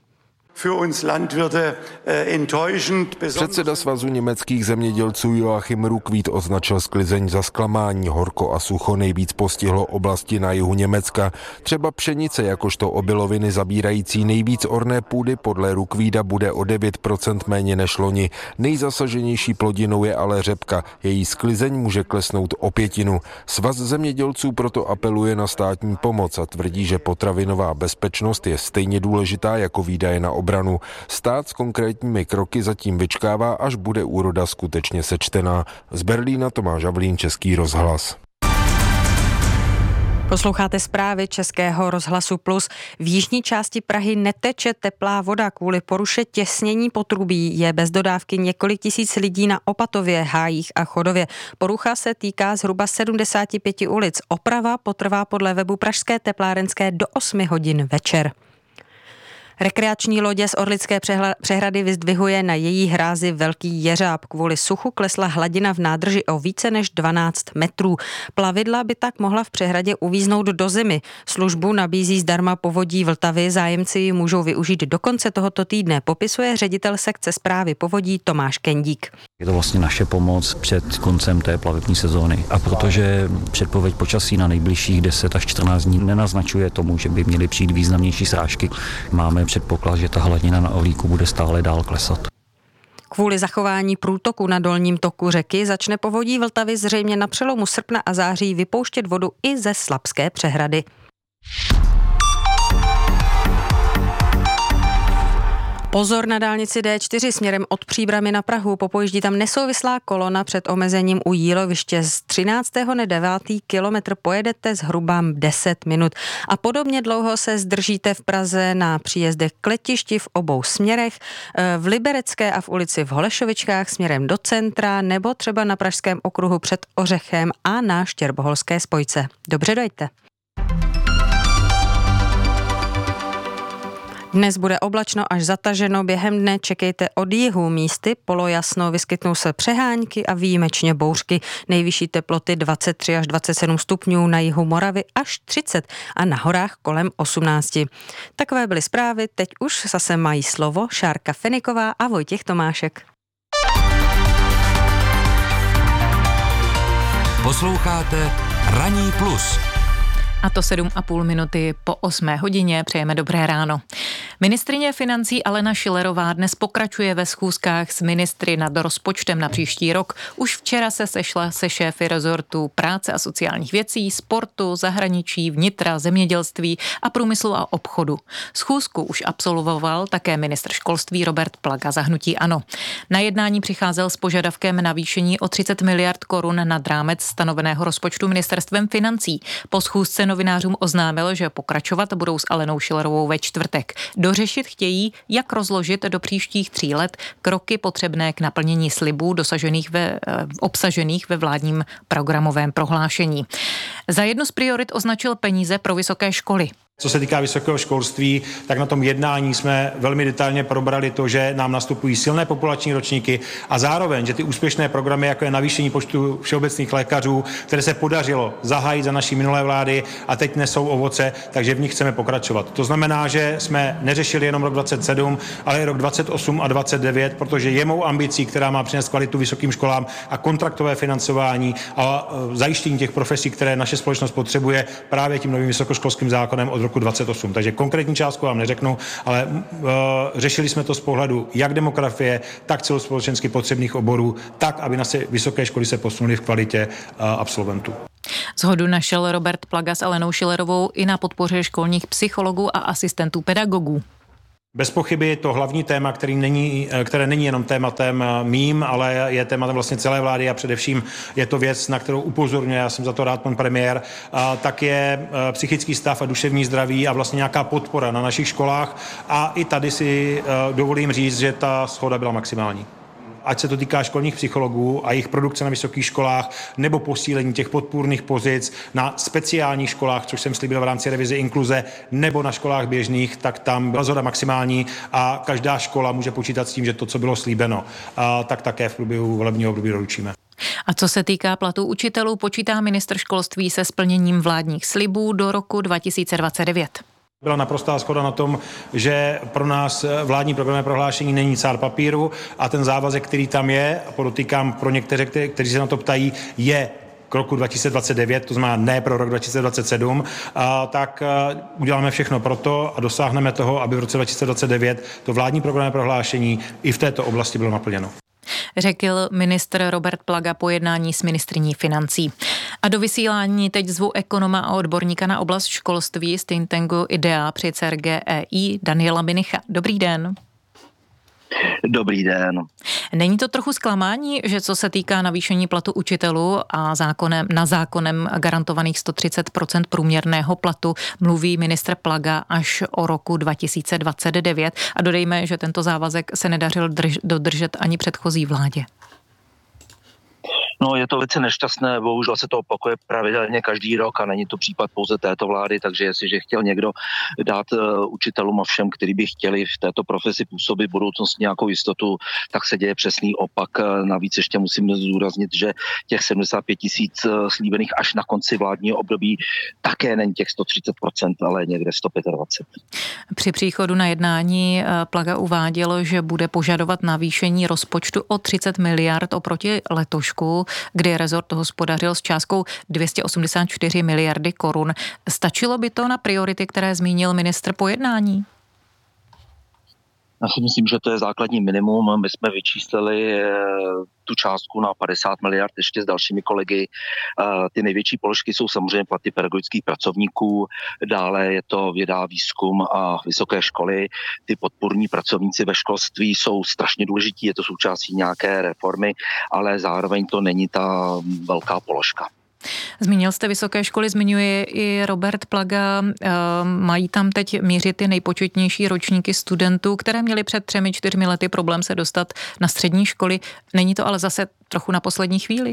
Předseda Svazu německých zemědělců Joachim Ruckwied označil sklizeň za zklamání. Horko a sucho nejvíc postihlo oblasti na jihu Německa. Třeba pšenice jakožto obiloviny zabírající nejvíc orné půdy podle Ruckwieda bude o 9% méně než loni. Nejzasaženější plodinou je ale řepka. Její sklizeň může klesnout o 1/5. Svaz zemědělců proto apeluje na státní pomoc a tvrdí, že potravinová bezpečnost je stejně důležitá jako výdaje na obranu. Stát s konkrétními kroky zatím vyčkává, až bude úroda skutečně sečtená. Z Berlína Tomáš Havlín, Český rozhlas. Posloucháte zprávy Českého rozhlasu Plus. V jižní části Prahy neteče teplá voda kvůli poruše těsnění potrubí. Je bez dodávky několik tisíc lidí na Opatově, Hájích a Chodově. Porucha se týká zhruba 75 ulic. Oprava potrvá podle webu Pražské teplárenské do 8 hodin večer. Rekreační lodě z Orlické přehrady vyzdvihuje na její hrázi velký jeřáb. Kvůli suchu klesla hladina v nádrži o více než 12 metrů. Plavidla by tak mohla v přehradě uvíznout do zimy. Službu nabízí zdarma Povodí Vltavy, zájemci ji můžou využít do konce tohoto týdne, popisuje ředitel sekce správy povodí Tomáš Kendík. Je to vlastně naše pomoc před koncem té plavební sezóny. A protože předpověď počasí na nejbližších 10 až 14 dní nenaznačuje tomu, že by měly přijít významnější srážky, máme předpoklad, že ta hladina na Orlíku bude stále dál klesat. Kvůli zachování průtoku na dolním toku řeky začne Povodí Vltavy zřejmě na přelomu srpna a září vypouštět vodu i ze Slapské přehrady. Pozor na dálnici D4 směrem od Příbrami na Prahu. Popojíždí tam nesouvislá kolona před omezením u Jíloviště. Z 13. na 9. kilometr pojedete zhruba 10 minut. A podobně dlouho se zdržíte v Praze na příjezdech k letišti v obou směrech, v Liberecké a v ulici v Holešovičkách směrem do centra nebo třeba na Pražském okruhu před Ořechem a na Štěrboholské spojce. Dobře dojďte. Dnes bude oblačno až zataženo, během dne čekejte od jihu místy polojasno, vyskytnou se přehánky a výjimečně bouřky. Nejvyšší teploty 23 až 27 stupňů, na jihu Moravy až 30 a na horách kolem 18. Takové byly zprávy, teď už zase mají slovo Šárka Feniková a Vojtěch Tomášek. Posloucháte Ranní plus. A to 7,5 minuty po 8 hodině. Přejeme dobré ráno. Ministryně financí Alena Schillerová dnes pokračuje ve schůzkách s ministry nad rozpočtem na příští rok. Už včera se sešla se šéfy rezortu práce a sociálních věcí, sportu, zahraničí, vnitra, zemědělství a průmyslu a obchodu. Schůzku už absolvoval také ministr školství Robert Plaga za hnutí ANO. Na jednání přicházel s požadavkem navýšení o 30 miliard korun nad rámec stanoveného rozpočtu ministerstvem financí. Po schůzce novinářům oznámil, že pokračovat budou s Alenou Schillerovou ve čtvrtek. Dořešit chtějí, jak rozložit do příštích 3 let kroky potřebné k naplnění slibů obsažených ve vládním programovém prohlášení. Za jednu z priorit označil peníze pro vysoké školy. Co se týká vysokého školství, tak na tom jednání jsme velmi detailně probrali to, že nám nastupují silné populační ročníky a zároveň, že ty úspěšné programy, jako je navýšení počtu všeobecných lékařů, které se podařilo zahájit za naší minulé vlády a teď nesou ovoce, takže v nich chceme pokračovat. To znamená, že jsme neřešili jenom rok 27, ale i rok 28 a 29, protože je mou ambicí, která má přinést kvalitu vysokým školám a kontraktové financování a zajištění těch profesí, které naše společnost potřebuje právě tím novým vysokoškolským zákonem od roku 28. Takže konkrétní částku vám neřeknu, ale řešili jsme to z pohledu jak demografie, tak celospolečensky potřebných oborů, tak, aby naše vysoké školy se posunuly v kvalitě absolventů. Shodu našel Robert Plaga s Alenou Schillerovou i na podpoře školních psychologů a asistentů pedagogů. Bez pochyby to hlavní téma, které není jenom tématem mým, ale je tématem vlastně celé vlády a především je to věc, na kterou upozorňuje, já jsem za to rád, pan premiér, tak je psychický stav a duševní zdraví a vlastně nějaká podpora na našich školách a i tady si dovolím říct, že ta shoda byla maximální. Ať se to týká školních psychologů a jejich produkce na vysokých školách, nebo posílení těch podpůrných pozic na speciálních školách, což jsem slíbil v rámci revize inkluze, nebo na školách běžných, tak tam byla shoda maximální a každá škola může počítat s tím, že to, co bylo slíbeno, tak také v průběhu volebního období doručíme. A co se týká platů učitelů, počítá ministr školství se splněním vládních slibů do roku 2029. Byla naprostá shoda na tom, že pro nás vládní programové prohlášení není cár papíru a ten závazek, který tam je, a podotýkám pro některé, kteří se na to ptají, je k roku 2029, to znamená ne pro rok 2027, tak uděláme všechno pro to a dosáhneme toho, aby v roce 2029 to vládní programové prohlášení i v této oblasti bylo naplněno. Řekl ministr Robert Plaga po jednání s ministryní financí. A do vysílání teď zvu ekonoma a odborníka na oblast školství z think tanku IDEA při CERGEI Daniela Binicha. Dobrý den. Dobrý den. Není to trochu zklamání, že co se týká navýšení platu učitelů a zákonem garantovaných 130% průměrného platu mluví ministr Plaga až o roku 2029 a dodejme, že tento závazek se nedařil dodržet ani předchozí vládě. No, je to velice nešťastné, bohužel se to opakuje pravidelně každý rok a není to případ pouze této vlády, takže jestliže chtěl někdo dát učitelům a všem, kteří by chtěli v této profesi působit v budoucnosti nějakou jistotu, tak se děje přesný opak. Navíc ještě musím zdůraznit, že těch 75 000 slíbených až na konci vládního období také není těch 130%, ale někde 125%. Při příchodu na jednání Plaga uváděl, že bude požadovat navýšení rozpočtu o 30 miliard oproti letošku, kdy rezort hospodařil s částkou 284 miliardy korun. Stačilo by to na priority, které zmínil ministr po jednání? Já si myslím, že to je základní minimum. My jsme vyčíslili tu částku na 50 miliard ještě s dalšími kolegy. Ty největší položky jsou samozřejmě platy pedagogických pracovníků, dále je to věda, výzkum a vysoké školy. Ty podpůrní pracovníci ve školství jsou strašně důležití, je to součástí nějaké reformy, ale zároveň to není ta velká položka. Zmínil jste vysoké školy, zmiňuje i Robert Plaga. Mají tam teď mířit ty nejpočetnější ročníky studentů, které měly před 3-4 lety problém se dostat na střední školy. Není to ale zase trochu na poslední chvíli?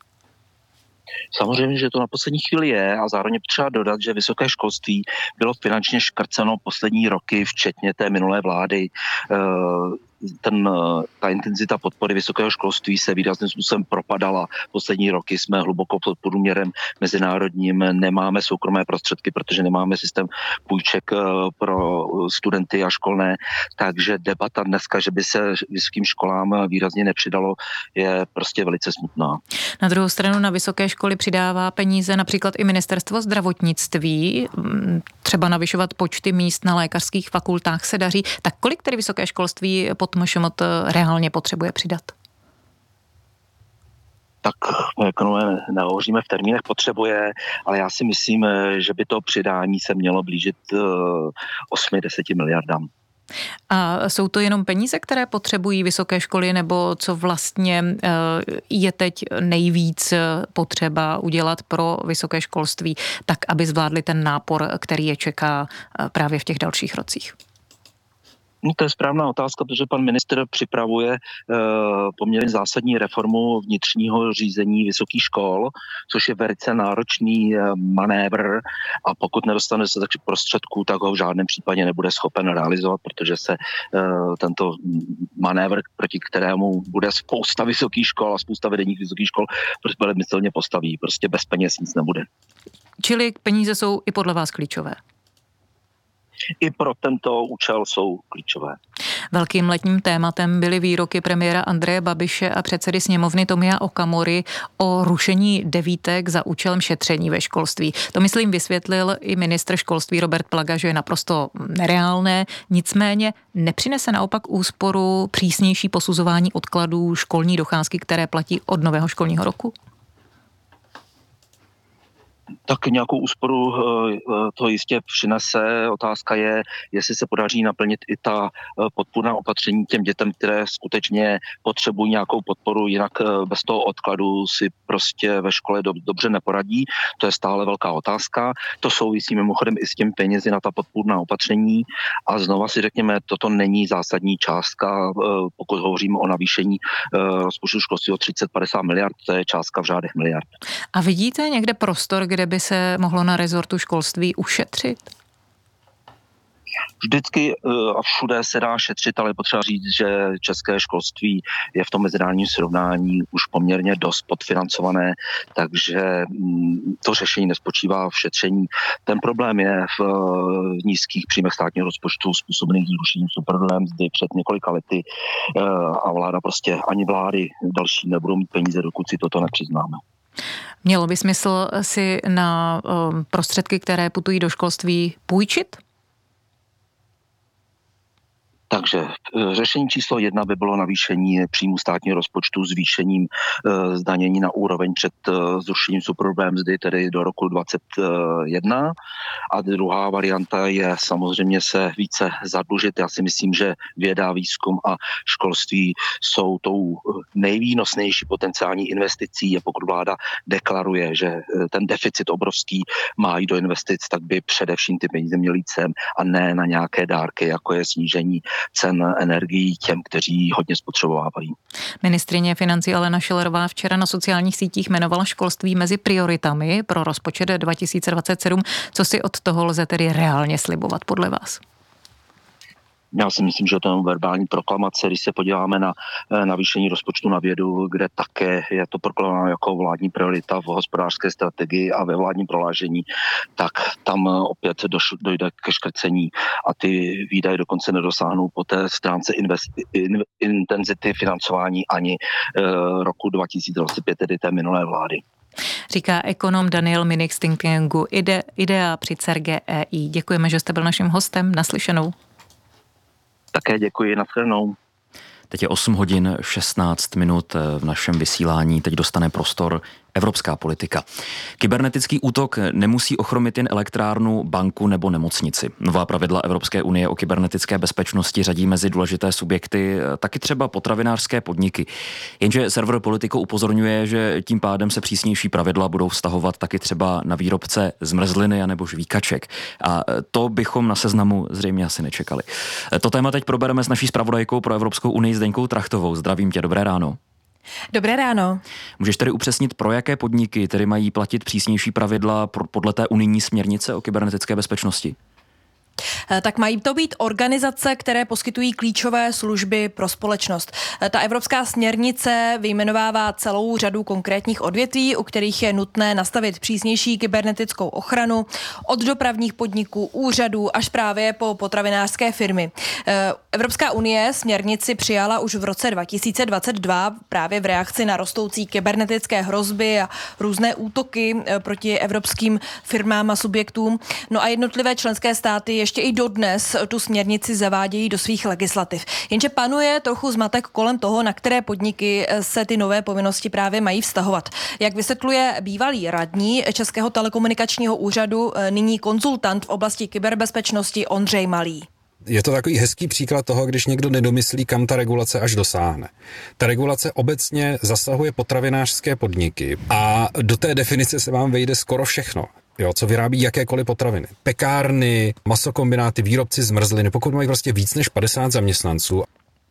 Samozřejmě, že to na poslední chvíli je a zároveň třeba dodat, že vysoké školství bylo finančně škrceno poslední roky, včetně té minulé vlády. ta intenzita podpory vysokého školství se výrazným způsobem propadala. Poslední roky jsme hluboko pod průměrem mezinárodním, nemáme soukromé prostředky, protože nemáme systém půjček pro studenty a školné, takže debata dneska, že by se vysokým školám výrazně nepřidalo, je prostě velice smutná. Na druhou stranu na vysoké školy přidává peníze například i ministerstvo zdravotnictví, třeba navyšovat počty míst na lékařských fakultách se daří. Tak kolik tedy vysoké školství pod MŠMT reálně potřebuje přidat? Tak ekonomové nehovoříme v termínech potřebuje, ale já si myslím, že by to přidání se mělo blížit 8-10 miliardám. A jsou to jenom peníze, které potřebují vysoké školy, nebo co vlastně je teď nejvíc potřeba udělat pro vysoké školství, tak aby zvládli ten nápor, který je čeká právě v těch dalších rocích? No, to je správná otázka, protože pan ministr připravuje poměrně zásadní reformu vnitřního řízení vysokých škol, což je velice náročný manévr a pokud nedostane se tak prostředků, tak ho v žádném případě nebude schopen realizovat, protože se tento manévr, proti kterému bude spousta vysokých škol a spousta vedení vysokých škol, prostě velmi postaví. Prostě bez peněz nic nebude. Čili peníze jsou i podle vás klíčové? I pro tento účel jsou klíčové. Velkým letním tématem byly výroky premiéra Andreje Babiše a předsedy sněmovny Tomia Okamury o rušení devítek za účelem šetření ve školství. To myslím vysvětlil i ministr školství Robert Plaga, že je naprosto nereálné. Nicméně nepřinese naopak úsporu přísnější posuzování odkladů školní docházky, které platí od nového školního roku? Tak nějakou úsporu to jistě přinese. Otázka je, jestli se podaří naplnit i ta podpůrná opatření těm dětem, které skutečně potřebují nějakou podporu, jinak bez toho odkladu si prostě ve škole dobře neporadí. To je stále velká otázka. To souvisí mimochodem i s těmi penězi na ta podpůrná opatření. A znova si řekněme, toto není zásadní částka, pokud hovoříme o navýšení rozpočtu školství o 30-50 miliard, to je částka v řádech miliard. A vidíte někde prostor, kde by se mohlo na rezortu školství ušetřit? Vždycky a všude se dá šetřit, ale potřeba říct, že české školství je v tom mezinárodním srovnání už poměrně dost podfinancované, takže to řešení nespočívá v šetření. Ten problém je v nízkých příjmech státního rozpočtu způsobených zrušením superhrubé mzdy před několika lety a vláda prostě ani vlády další nebudou mít peníze, dokud si toto nepřiznáme. Mělo by smysl si na prostředky, které putují do školství, půjčit? Takže řešení číslo 1 by bylo navýšení příjmu státního rozpočtu zvýšením zdanění na úroveň před zrušením superhrubé mzdy, tedy do roku 2021. A druhá varianta je samozřejmě se více zadlužit. Já si myslím, že věda, výzkum a školství jsou tou nejvýnosnější potenciální investicí. A pokud vláda deklaruje, že ten deficit obrovský má jít do investic, tak by především ty peníze měly jít sem a ne na nějaké dárky, jako je snížení cen energií těm, kteří hodně spotřebovávají. Ministryně financí Alena Schillerová včera na sociálních sítích jmenovala školství mezi prioritami pro rozpočet 2027. Co si od toho lze tedy reálně slibovat podle vás? Já si myslím, že to je verbální proklamace, když se podíváme na navýšení rozpočtu na vědu, kde také je to proklamováno jako vládní priorita v hospodářské strategii a ve vládním prohlášení, tak tam opět dojde ke škrcení a ty výdaje dokonce nedosáhnou po té stránce intenzity financování ani roku 2025, tedy té minulé vlády. Říká ekonom Daniel Minik z think tanku IDEA při CERGEI. Děkujeme, že jste byl naším hostem. Naslyšenou. Také děkuji, nashledanou. Teď je 8 hodin 16 minut v našem vysílání. Teď dostane prostor evropská politika. Kybernetický útok nemusí ochromit jen elektrárnu, banku nebo nemocnici. Nová pravidla Evropské unie o kybernetické bezpečnosti řadí mezi důležité subjekty taky třeba potravinářské podniky. Jenže server Politico upozorňuje, že tím pádem se přísnější pravidla budou vztahovat taky třeba na výrobce zmrzliny anebo žvíkaček. A to bychom na Seznamu zřejmě asi nečekali. To téma teď probereme s naší zpravodajkou pro Evropskou unii Zdeňkou Trachtovou. Zdravím tě, dobré ráno. Dobré ráno. Můžeš tedy upřesnit, pro jaké podniky tedy mají platit přísnější pravidla podle té unijní směrnice o kybernetické bezpečnosti? Tak mají to být organizace, které poskytují klíčové služby pro společnost. Ta evropská směrnice vyjmenovává celou řadu konkrétních odvětví, u kterých je nutné nastavit přísnější kybernetickou ochranu od dopravních podniků, úřadů až právě po potravinářské firmy. Evropská unie směrnici přijala už v roce 2022 právě v reakci na rostoucí kybernetické hrozby a různé útoky proti evropským firmám a subjektům. No a jednotlivé členské státy ještě i dodnes tu směrnici zavádějí do svých legislativ. Jenže panuje trochu zmatek kolem toho, na které podniky se ty nové povinnosti právě mají vztahovat. Jak vysvětluje bývalý radní Českého telekomunikačního úřadu, nyní konzultant v oblasti kyberbezpečnosti Ondřej Malý. Je to takový hezký příklad toho, když někdo nedomyslí, kam ta regulace až dosáhne. Ta regulace obecně zasahuje potravinářské podniky a do té definice se vám vejde skoro všechno. Jo, co vyrábí jakékoliv potraviny. Pekárny, masokombináty, výrobci zmrzliny, pokud mají prostě víc než 50 zaměstnanců.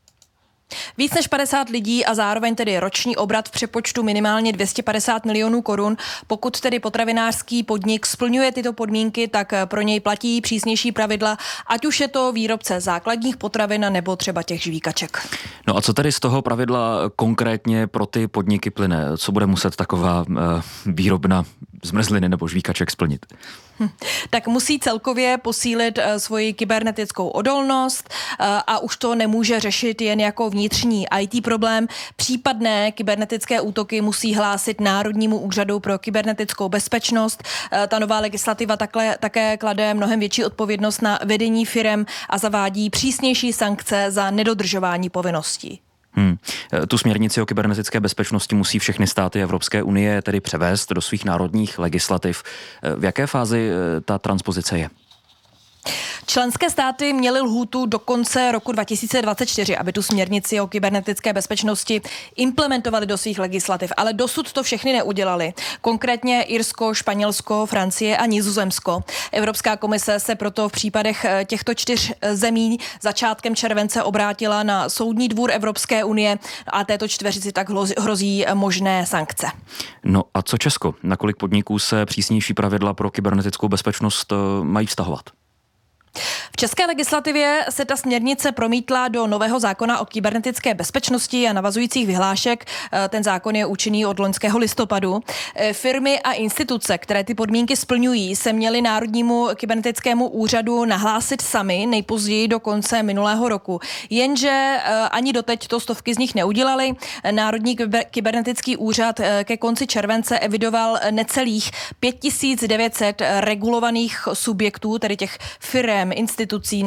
Víc než 50 lidí a zároveň tedy roční obrat v přepočtu minimálně 250 milionů korun. Pokud tedy potravinářský podnik splňuje tyto podmínky, tak pro něj platí přísnější pravidla, ať už je to výrobce základních potravin nebo třeba těch žvíkaček. No a co tedy z toho pravidla konkrétně pro ty podniky plyne? Co bude muset taková výrobna zmrzliny nebo žvíkaček splnit? Tak musí celkově posílit svoji kybernetickou odolnost a už to nemůže řešit jen jako vnitřní IT problém. Případné kybernetické útoky musí hlásit Národnímu úřadu pro kybernetickou bezpečnost. Ta nová legislativa také klade mnohem větší odpovědnost na vedení firem a zavádí přísnější sankce za nedodržování povinností. Tu směrnici o kybernetické bezpečnosti musí všechny státy Evropské unie tedy převést do svých národních legislativ. V jaké fázi ta transpozice je? Členské státy měly lhůtu do konce roku 2024, aby tu směrnici o kybernetické bezpečnosti implementovali do svých legislativ, ale dosud to všechny neudělali. Konkrétně Irsko, Španělsko, Francie a Nizozemsko. Evropská komise se proto v případech těchto 4 zemí začátkem července obrátila na Soudní dvůr Evropské unie a této 4 tak hrozí možné sankce. No a co Česko? Na kolik podniků se přísnější pravidla pro kybernetickou bezpečnost mají vztahovat? V české legislativě se ta směrnice promítla do nového zákona o kybernetické bezpečnosti a navazujících vyhlášek. Ten zákon je účinný od loňského listopadu. Firmy a instituce, které ty podmínky splňují, se měly Národnímu kybernetickému úřadu nahlásit sami nejpozději do konce minulého roku. Jenže ani doteď to stovky z nich neudělali. Národní kybernetický úřad ke konci července evidoval necelých 5900 regulovaných subjektů, tedy těch firem, institucí,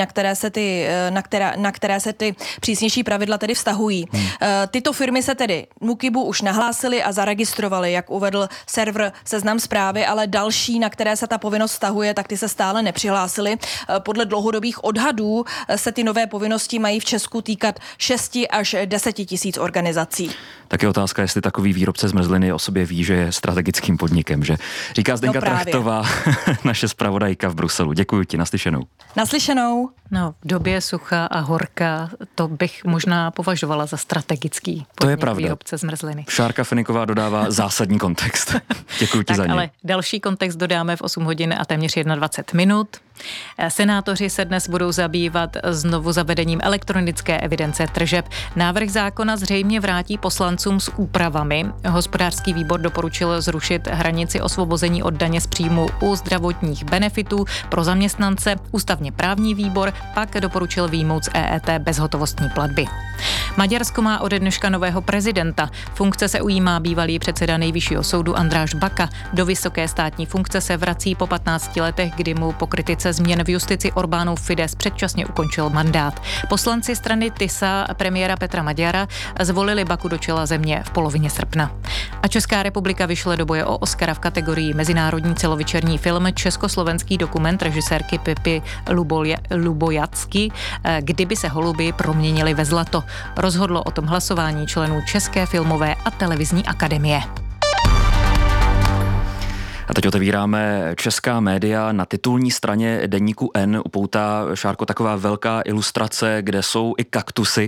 na které se ty přísnější pravidla tedy vztahují. Tyto firmy se tedy NÚKIBu už nahlásily a zaregistrovaly, jak uvedl server Seznam Zprávy, ale další, na které se ta povinnost vztahuje, tak ty se stále nepřihlásily. Podle dlouhodobých odhadů se ty nové povinnosti mají v Česku týkat 6 až 10 tisíc organizací. Tak je otázka, jestli takový výrobce zmrzliny o sobě ví, že je strategickým podnikem, že? Říká Zdenka Trachtová, naše zpravodajka v Bruselu. Děkuji ti, naslyšenou. Naslyšenou. No, v době sucha a horka to bych možná považovala za strategický podnik, to je pravda. Výrobce zmrzliny. Šárka Finiková dodává zásadní kontext. Děkuji ti za něj. Ale další kontext dodáme v 8 hodin a téměř 21 minut. Senátoři se dnes budou zabývat znovu zavedením elektronické evidence tržeb. Návrh zákona zřejmě vrátí poslancům s úpravami. Hospodářský výbor doporučil zrušit hranici osvobození od daně z příjmu u zdravotních benefitů pro zaměstnance. Ústavně právní výbor pak doporučil vyjmout z EET bezhotovostní platby. Maďarsko má ode dneška nového prezidenta. Funkce se ujímá bývalý předseda Nejvyššího soudu Andráš Baka. Do vysoké státní funkce se vrací po 15 letech, kdy mu po kritice změn v justici Orbánův Fidesz předčasně ukončil mandát. Poslanci strany TISA premiéra Petra Maďara zvolili Baku do čela země v polovině srpna. A Česká republika vyšle do boje o Oscara v kategorii mezinárodní celovečerní film československý dokument režisérky Pipy Lubojacky, Kdyby se holuby proměnily ve zlato. Rozhodlo o tom hlasování členů České filmové a televizní akademie. A teď otevíráme česká média. Na titulní straně deníku N upoutá, Šárko, taková velká ilustrace, kde jsou i kaktusy,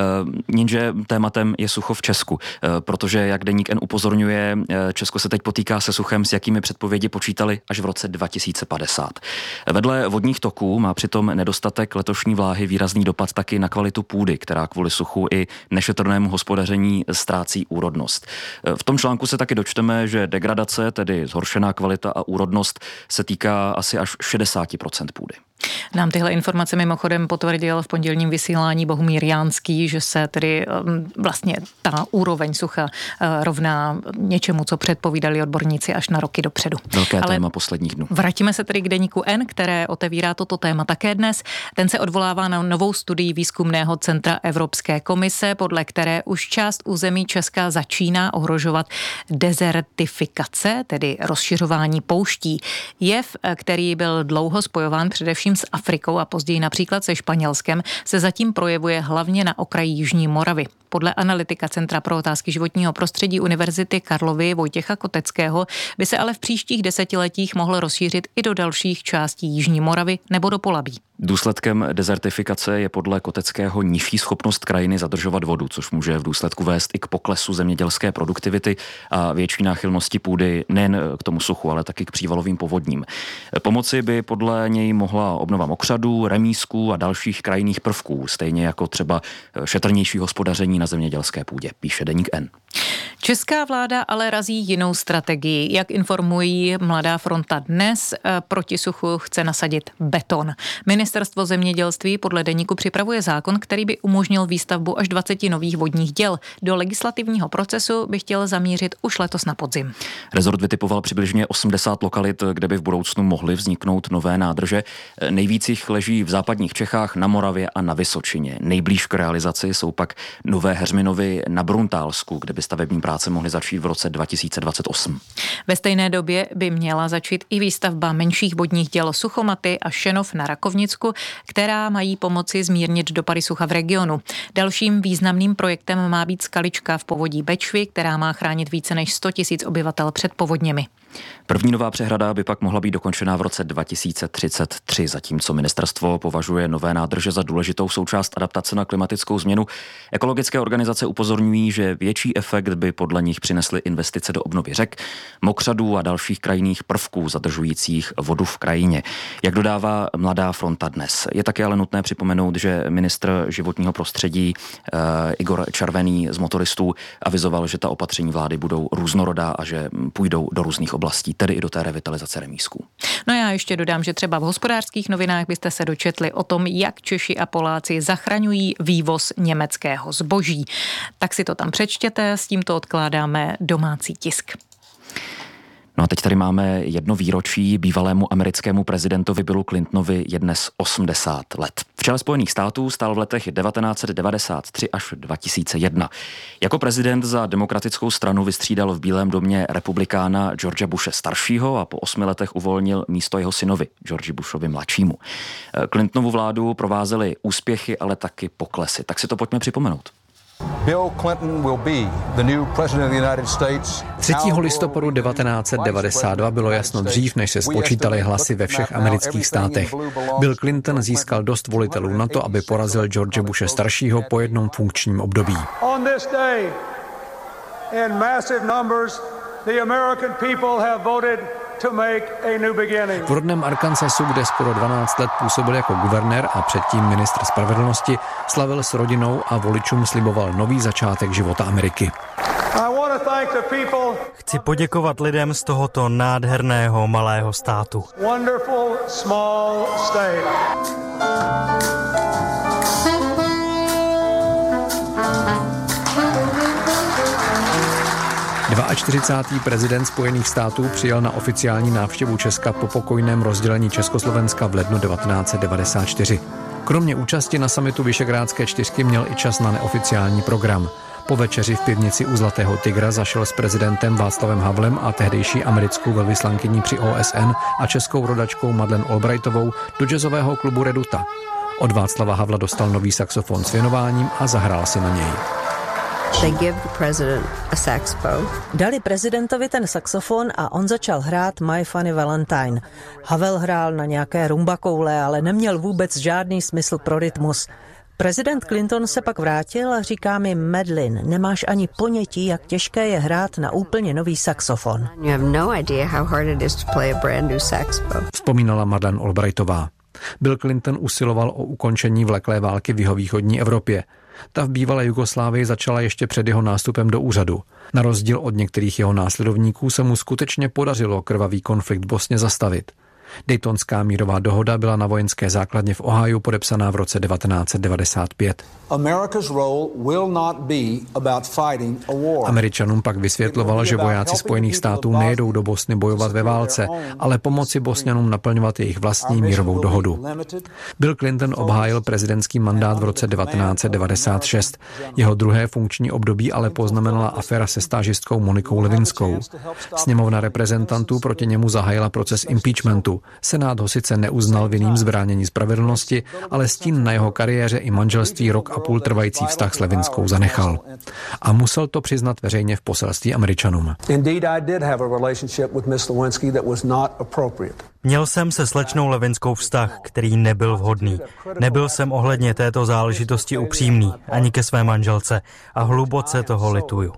jenže tématem je sucho v Česku, protože, jak deník N upozorňuje, Česko se teď potýká se suchem, s jakými předpovědi počítali až v roce 2050. Vedle vodních toků má přitom nedostatek letošní vláhy výrazný dopad taky na kvalitu půdy, která kvůli suchu i nešetrnému hospodaření ztrácí úrodnost. V tom článku se taky dočteme, že degradace, tedy zhoršená kvalita a úrodnost, se týká asi až 60% půdy. Nám tyhle informace mimochodem potvrdil v pondělním vysílání Bohumír Jánský, že se tedy vlastně ta úroveň sucha rovná něčemu, co předpovídali odborníci až na roky dopředu. Velké téma posledních dnů. Vraťme se tedy k deníku N, které otevírá toto téma také dnes. Ten se odvolává na novou studii Výzkumného centra Evropské komise, podle které už část území Česka začíná ohrožovat dezertifikace, tedy rozšiřování pouští. Jev, který byl dlouho spojován především s Afrikou a později například se Španělskem, se zatím projevuje hlavně na okraji Jižní Moravy. Podle analytika Centra pro otázky životního prostředí Univerzity Karlovy Vojtěcha Koteckého by se ale v příštích desetiletích mohl rozšířit i do dalších částí Jižní Moravy nebo do Polabí. Důsledkem dezertifikace je podle Koteckého nižší schopnost krajiny zadržovat vodu, což může v důsledku vést i k poklesu zemědělské produktivity a větší náchylnosti půdy nejen k tomu suchu, ale taky k přívalovým povodním. Pomoci by podle něj mohla obnova mokřadů, remízků a dalších krajinných prvků, stejně jako třeba šetrnější hospodaření na zemědělské půdě, píše deník N. Česká vláda ale razí jinou strategii. Jak informují Mladá fronta dnes, proti suchu chce nasadit beton. Ministerstvo zemědělství podle deníku připravuje zákon, který by umožnil výstavbu až 20 nových vodních děl. Do legislativního procesu by chtěl zamířit už letos na podzim. Rezort vytipoval přibližně 80 lokalit, kde by v budoucnu mohly vzniknout nové nádrže. Nejvíc jich leží v západních Čechách, na Moravě a na Vysočině. Nejblíž k realizaci jsou pak Nové Heřminovy na Bruntálsku, kde by stavební práce mohly začít v roce 2028. Ve stejné době by měla začít i výstavba menších vodních děl Suchomaty a Šenov na Rakovnicku, která mají pomoci zmírnit dopady sucha v regionu. Dalším významným projektem má být skalička v povodí Bečvy, která má chránit více než 100 000 obyvatel před povodněmi. První nová přehrada by pak mohla být dokončená v roce 2033, zatímco ministerstvo považuje nové nádrže za důležitou součást adaptace na klimatickou změnu. Ekologické organizace upozorňují, že větší efekt by podle nich přinesly investice do obnovy řek, mokřadů a dalších krajinných prvků zadržujících vodu v krajině. Jak dodává Mladá fronta dnes. Je také ale nutné připomenout, že ministr životního prostředí Igor Červený z Motoristů avizoval, že ta opatření vlády budou různorodá a že půjdou do různých oblastí, tedy i do té revitalizace remízků. No já ještě dodám, že třeba v Hospodářských novinách byste se dočetli o tom, jak Češi a Poláci zachraňují vývoz německého zboží. Tak si to tam přečtěte, s tímto odkládáme domácí tisk. No a teď tady máme jedno výročí. Bývalému americkému prezidentovi Billu Clintonovi je dnes 80 let. V čele Spojených států stál v letech 1993 až 2001. Jako prezident za demokratickou stranu vystřídal v Bílém domě republikána George Bushe staršího a po 8 letech uvolnil místo jeho synovi, George Bushovi mladšímu. Clintonovu vládu provázely úspěchy, ale taky poklesy. Tak si to pojďme připomenout. 3. listopadu 1992 bylo jasno dřív, než se spočítaly hlasy ve všech amerických státech. Bill Clinton získal dost volitelů na to, aby porazil George Bushe staršího po jednom funkčním období. V rodném Arkansasu, kde skoro 12 let působil jako guvernér a předtím ministr spravedlnosti, slavil s rodinou a voličům sliboval nový začátek života Ameriky. Chci poděkovat lidem z tohoto nádherného malého státu. Wonderful small state. 42. prezident Spojených států přijel na oficiální návštěvu Česka po pokojném rozdělení Československa v lednu 1994. Kromě účasti na summitu Visegrádské čtyřky měl i čas na neoficiální program. Po večeři v pivnici u Zlatého tygra zašel s prezidentem Václavem Havlem a tehdejší americkou velvyslankyní při OSN a českou rodačkou Madeleine Albrightovou do jazzového klubu Reduta. Od Václava Havla dostal nový saxofon s věnováním a zahrál si na něj. They give the president a saxophone. Dali prezidentovi ten saxofon a on začal hrát My Funny Valentine. Havel hrál na nějaké rumba koule, ale neměl vůbec žádný smysl pro rytmus. Prezident Clinton se pak vrátil a říká mi: Madeleine, nemáš ani ponětí, jak těžké je hrát na úplně nový saxofon. Vzpomínala Madeleine Albrightová. Bill Clinton usiloval o ukončení vleklé války v jihovýchodní Evropě. Ta v bývalé Jugoslávii začala ještě před jeho nástupem do úřadu. Na rozdíl od některých jeho následovníků se mu skutečně podařilo krvavý konflikt v Bosně zastavit. Daytonská mírová dohoda byla na vojenské základně v Ohiu podepsaná v roce 1995. Američanům pak vysvětloval, že vojáci Spojených států nejedou do Bosny bojovat ve válce, ale pomoci Bosňanům naplňovat jejich vlastní mírovou dohodu. Bill Clinton obhájil prezidentský mandát v roce 1996. Jeho druhé funkční období ale poznamenala aféra se stážistkou Monikou Lewinskou. Sněmovna reprezentantů proti němu zahájila proces impeachmentu. Senát ho sice neuznal vinným z bránění spravedlnosti, ale stín na jeho kariéře i manželství rok a půl trvající vztah s Lewinskou zanechal. A musel to přiznat veřejně v poselství Američanům. Měl jsem se slečnou Lewinskou vztah, který nebyl vhodný. Nebyl jsem ohledně této záležitosti upřímný, ani ke své manželce, a hluboce toho lituju.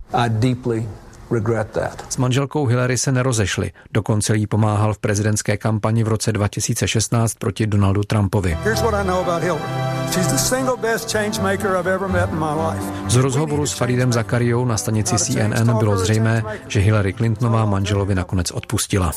S manželkou Hillary se nerozešli, dokonce jí pomáhal v prezidentské kampani v roce 2016 proti Donaldu Trumpovi. Z rozhovoru s Faridem Zakariou na stanici CNN bylo zřejmé, že Hillary Clintonová manželovi nakonec odpustila.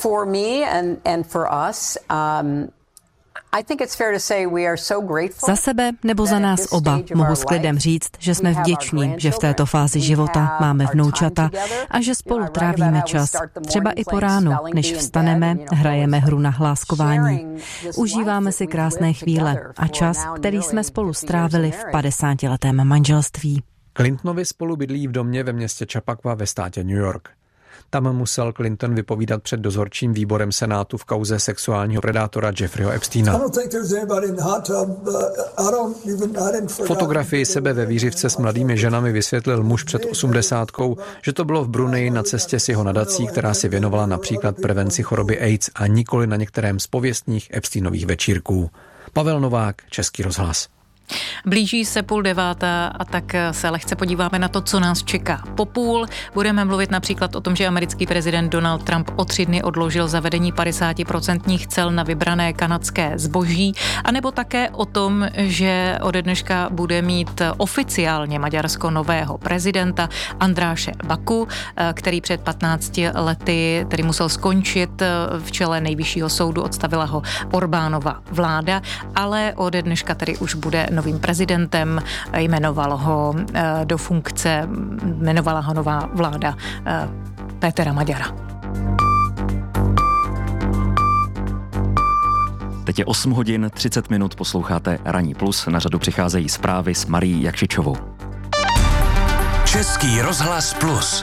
Za sebe nebo za nás oba mohu s klidem říct, že jsme vděční, že v této fázi života máme vnoučata a že spolu trávíme čas. Třeba i po ránu, než vstaneme, hrajeme hru na hláskování. Užíváme si krásné chvíle a čas, který jsme spolu strávili v 50letém manželství. Clintonovi spolu bydlí v domě ve městě Chappaqua ve státě New York. Tam musel Clinton vypovídat před dozorčím výborem Senátu v kauze sexuálního predátora Jeffreyho Epsteina. Fotografii sebe ve výřivce s mladými ženami vysvětlil muž před 80, že to bylo v Bruneji na cestě s jeho nadací, která se věnovala například prevenci choroby AIDS a nikoli na některém z pověstných Epsteinových večírků. Pavel Novák, Český rozhlas. Blíží se 8:30 a tak se lehce podíváme na to, co nás čeká po půl. Budeme mluvit například o tom, že americký prezident Donald Trump o 3 dny odložil zavedení 50% cel na vybrané kanadské zboží, anebo také o tom, že ode dneška bude mít oficiálně Maďarsko nového prezidenta Andráše Baku, který před 15 lety tedy musel skončit v čele nejvyššího soudu, odstavila ho Orbánova vláda, ale ode dneška tedy už bude novým prezidentem, jmenovala ho nová vláda Pétera Maďara. Teď je 8:30, posloucháte Ranní plus, na řadu přicházejí zprávy s Marií Jakšičovou. Český rozhlas plus.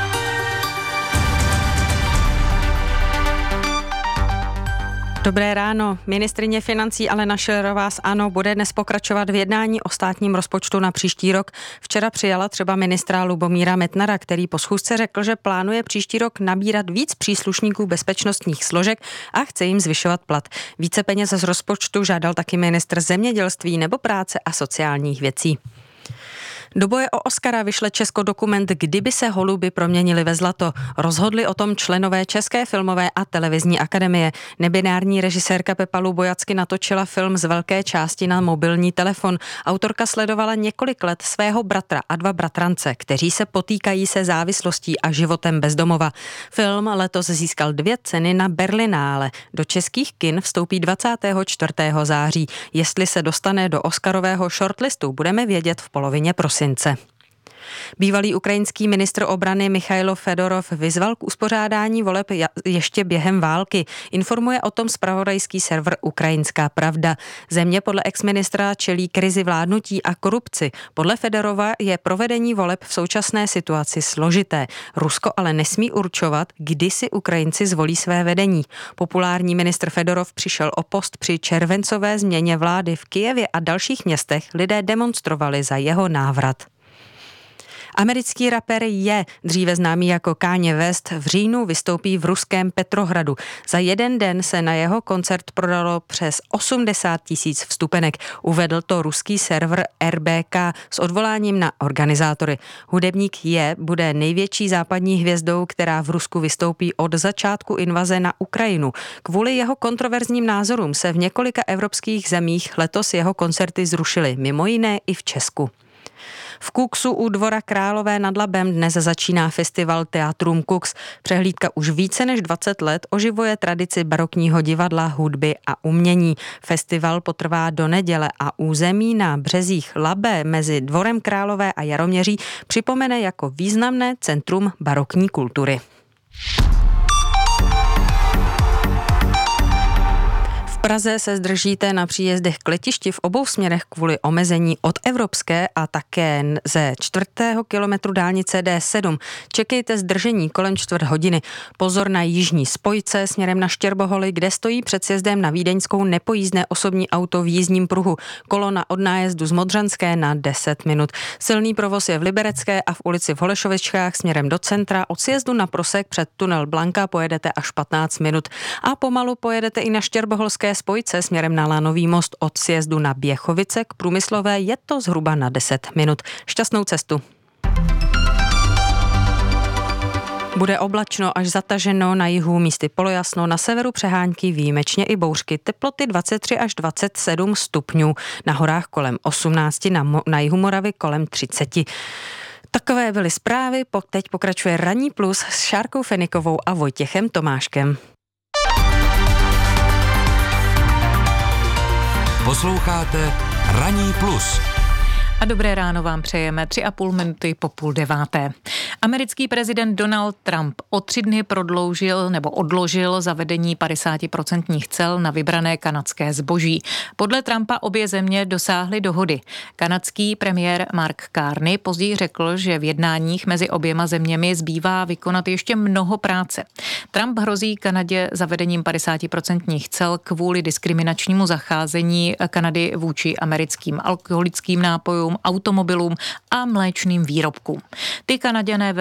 Dobré ráno. Ministryně financí Alena Schillerová z ANO bude dnes pokračovat v jednání o státním rozpočtu na příští rok. Včera přijala třeba ministra Lubomíra Metnara, který po schůzce řekl, že plánuje příští rok nabírat víc příslušníků bezpečnostních složek a chce jim zvyšovat plat. Více peněz z rozpočtu žádal taky ministr zemědělství nebo práce a sociálních věcí. Do boje o Oscara vyšle Česko dokument Kdyby se holuby proměnily ve zlato. Rozhodli o tom členové České filmové a televizní akademie. Nebinární režisérka Pepa Lubojacky natočila film z velké části na mobilní telefon. Autorka sledovala několik let svého bratra a 2 bratrance, kteří se potýkají se závislostí a životem bez domova. Film letos získal 2 ceny na Berlinále. Do českých kin vstoupí 24. září. Jestli se dostane do Oscarového shortlistu, budeme vědět v polovině prosince. Bývalý ukrajinský ministr obrany Michailo Fedorov vyzval k uspořádání voleb ještě během války. Informuje o tom zpravodajský server Ukrajinská pravda. Země podle exministra čelí krizi vládnutí a korupci. Podle Fedorova je provedení voleb v současné situaci složité. Rusko ale nesmí určovat, kdy si Ukrajinci zvolí své vedení. Populární ministr Fedorov přišel o post při červencové změně vlády v Kyjevě a dalších městech. Lidé demonstrovali za jeho návrat. Americký rapper Je, dříve známý jako Kanye West, v říjnu vystoupí v ruském Petrohradu. Za jeden den se na jeho koncert prodalo přes 80 000 vstupenek. Uvedl to ruský server RBK s odvoláním na organizátory. Hudebník Je bude největší západní hvězdou, která v Rusku vystoupí od začátku invaze na Ukrajinu. Kvůli jeho kontroverzním názorům se v několika evropských zemích letos jeho koncerty zrušily, mimo jiné i v Česku. V Kuxu u Dvora Králové nad Labem dnes začíná festival Teatrum Kux. Přehlídka už více než 20 let oživuje tradici barokního divadla, hudby a umění. Festival potrvá do neděle a území na březích Labe mezi Dvorem Králové a Jaroměří připomene jako významné centrum barokní kultury. V Praze se zdržíte na příjezdech k letišti v obou směrech kvůli omezení od Evropské a také ze 4. kilometru dálnice D7. Čekejte zdržení kolem 4 hodiny. Pozor na jižní spojce směrem na Štěrboholy, kde stojí před sjezdem na Vídeňskou nepojízdné osobní auto v jízdním pruhu. Kolona od nájezdu z Modřanské na 10 minut. Silný provoz je v Liberecké a v ulici v Holešovičkách směrem do centra. Od sjezdu na Prosek před tunel Blanka pojedete až 15 minut. A pomalu pojedete i na Štěrboholské spojce směrem na Lánový most od sjezdu na Běchovice k Průmyslové, je to zhruba na 10 minut. Šťastnou cestu. Bude oblačno až zataženo, na jihu místy polojasno, na severu přehánky, výjimečně i bouřky. Teploty 23 až 27 stupňů, na horách kolem 18, na jihu Moravy kolem 30. Takové byly zprávy, teď pokračuje Ranní plus s Šárkou Fenikovou a Vojtěchem Tomáškem. Posloucháte Ranní plus. A dobré ráno vám přejeme 3,5 minuty po 8:30. Americký prezident Donald Trump o 3 dny odložil zavedení 50% cel na vybrané kanadské zboží. Podle Trumpa obě země dosáhly dohody. Kanadský premiér Mark Carney později řekl, že v jednáních mezi oběma zeměmi zbývá vykonat ještě mnoho práce. Trump hrozí Kanadě zavedením 50% cel kvůli diskriminačnímu zacházení Kanady vůči americkým alkoholickým nápojům, automobilům a mléčným výrobkům. Ty Kanaďané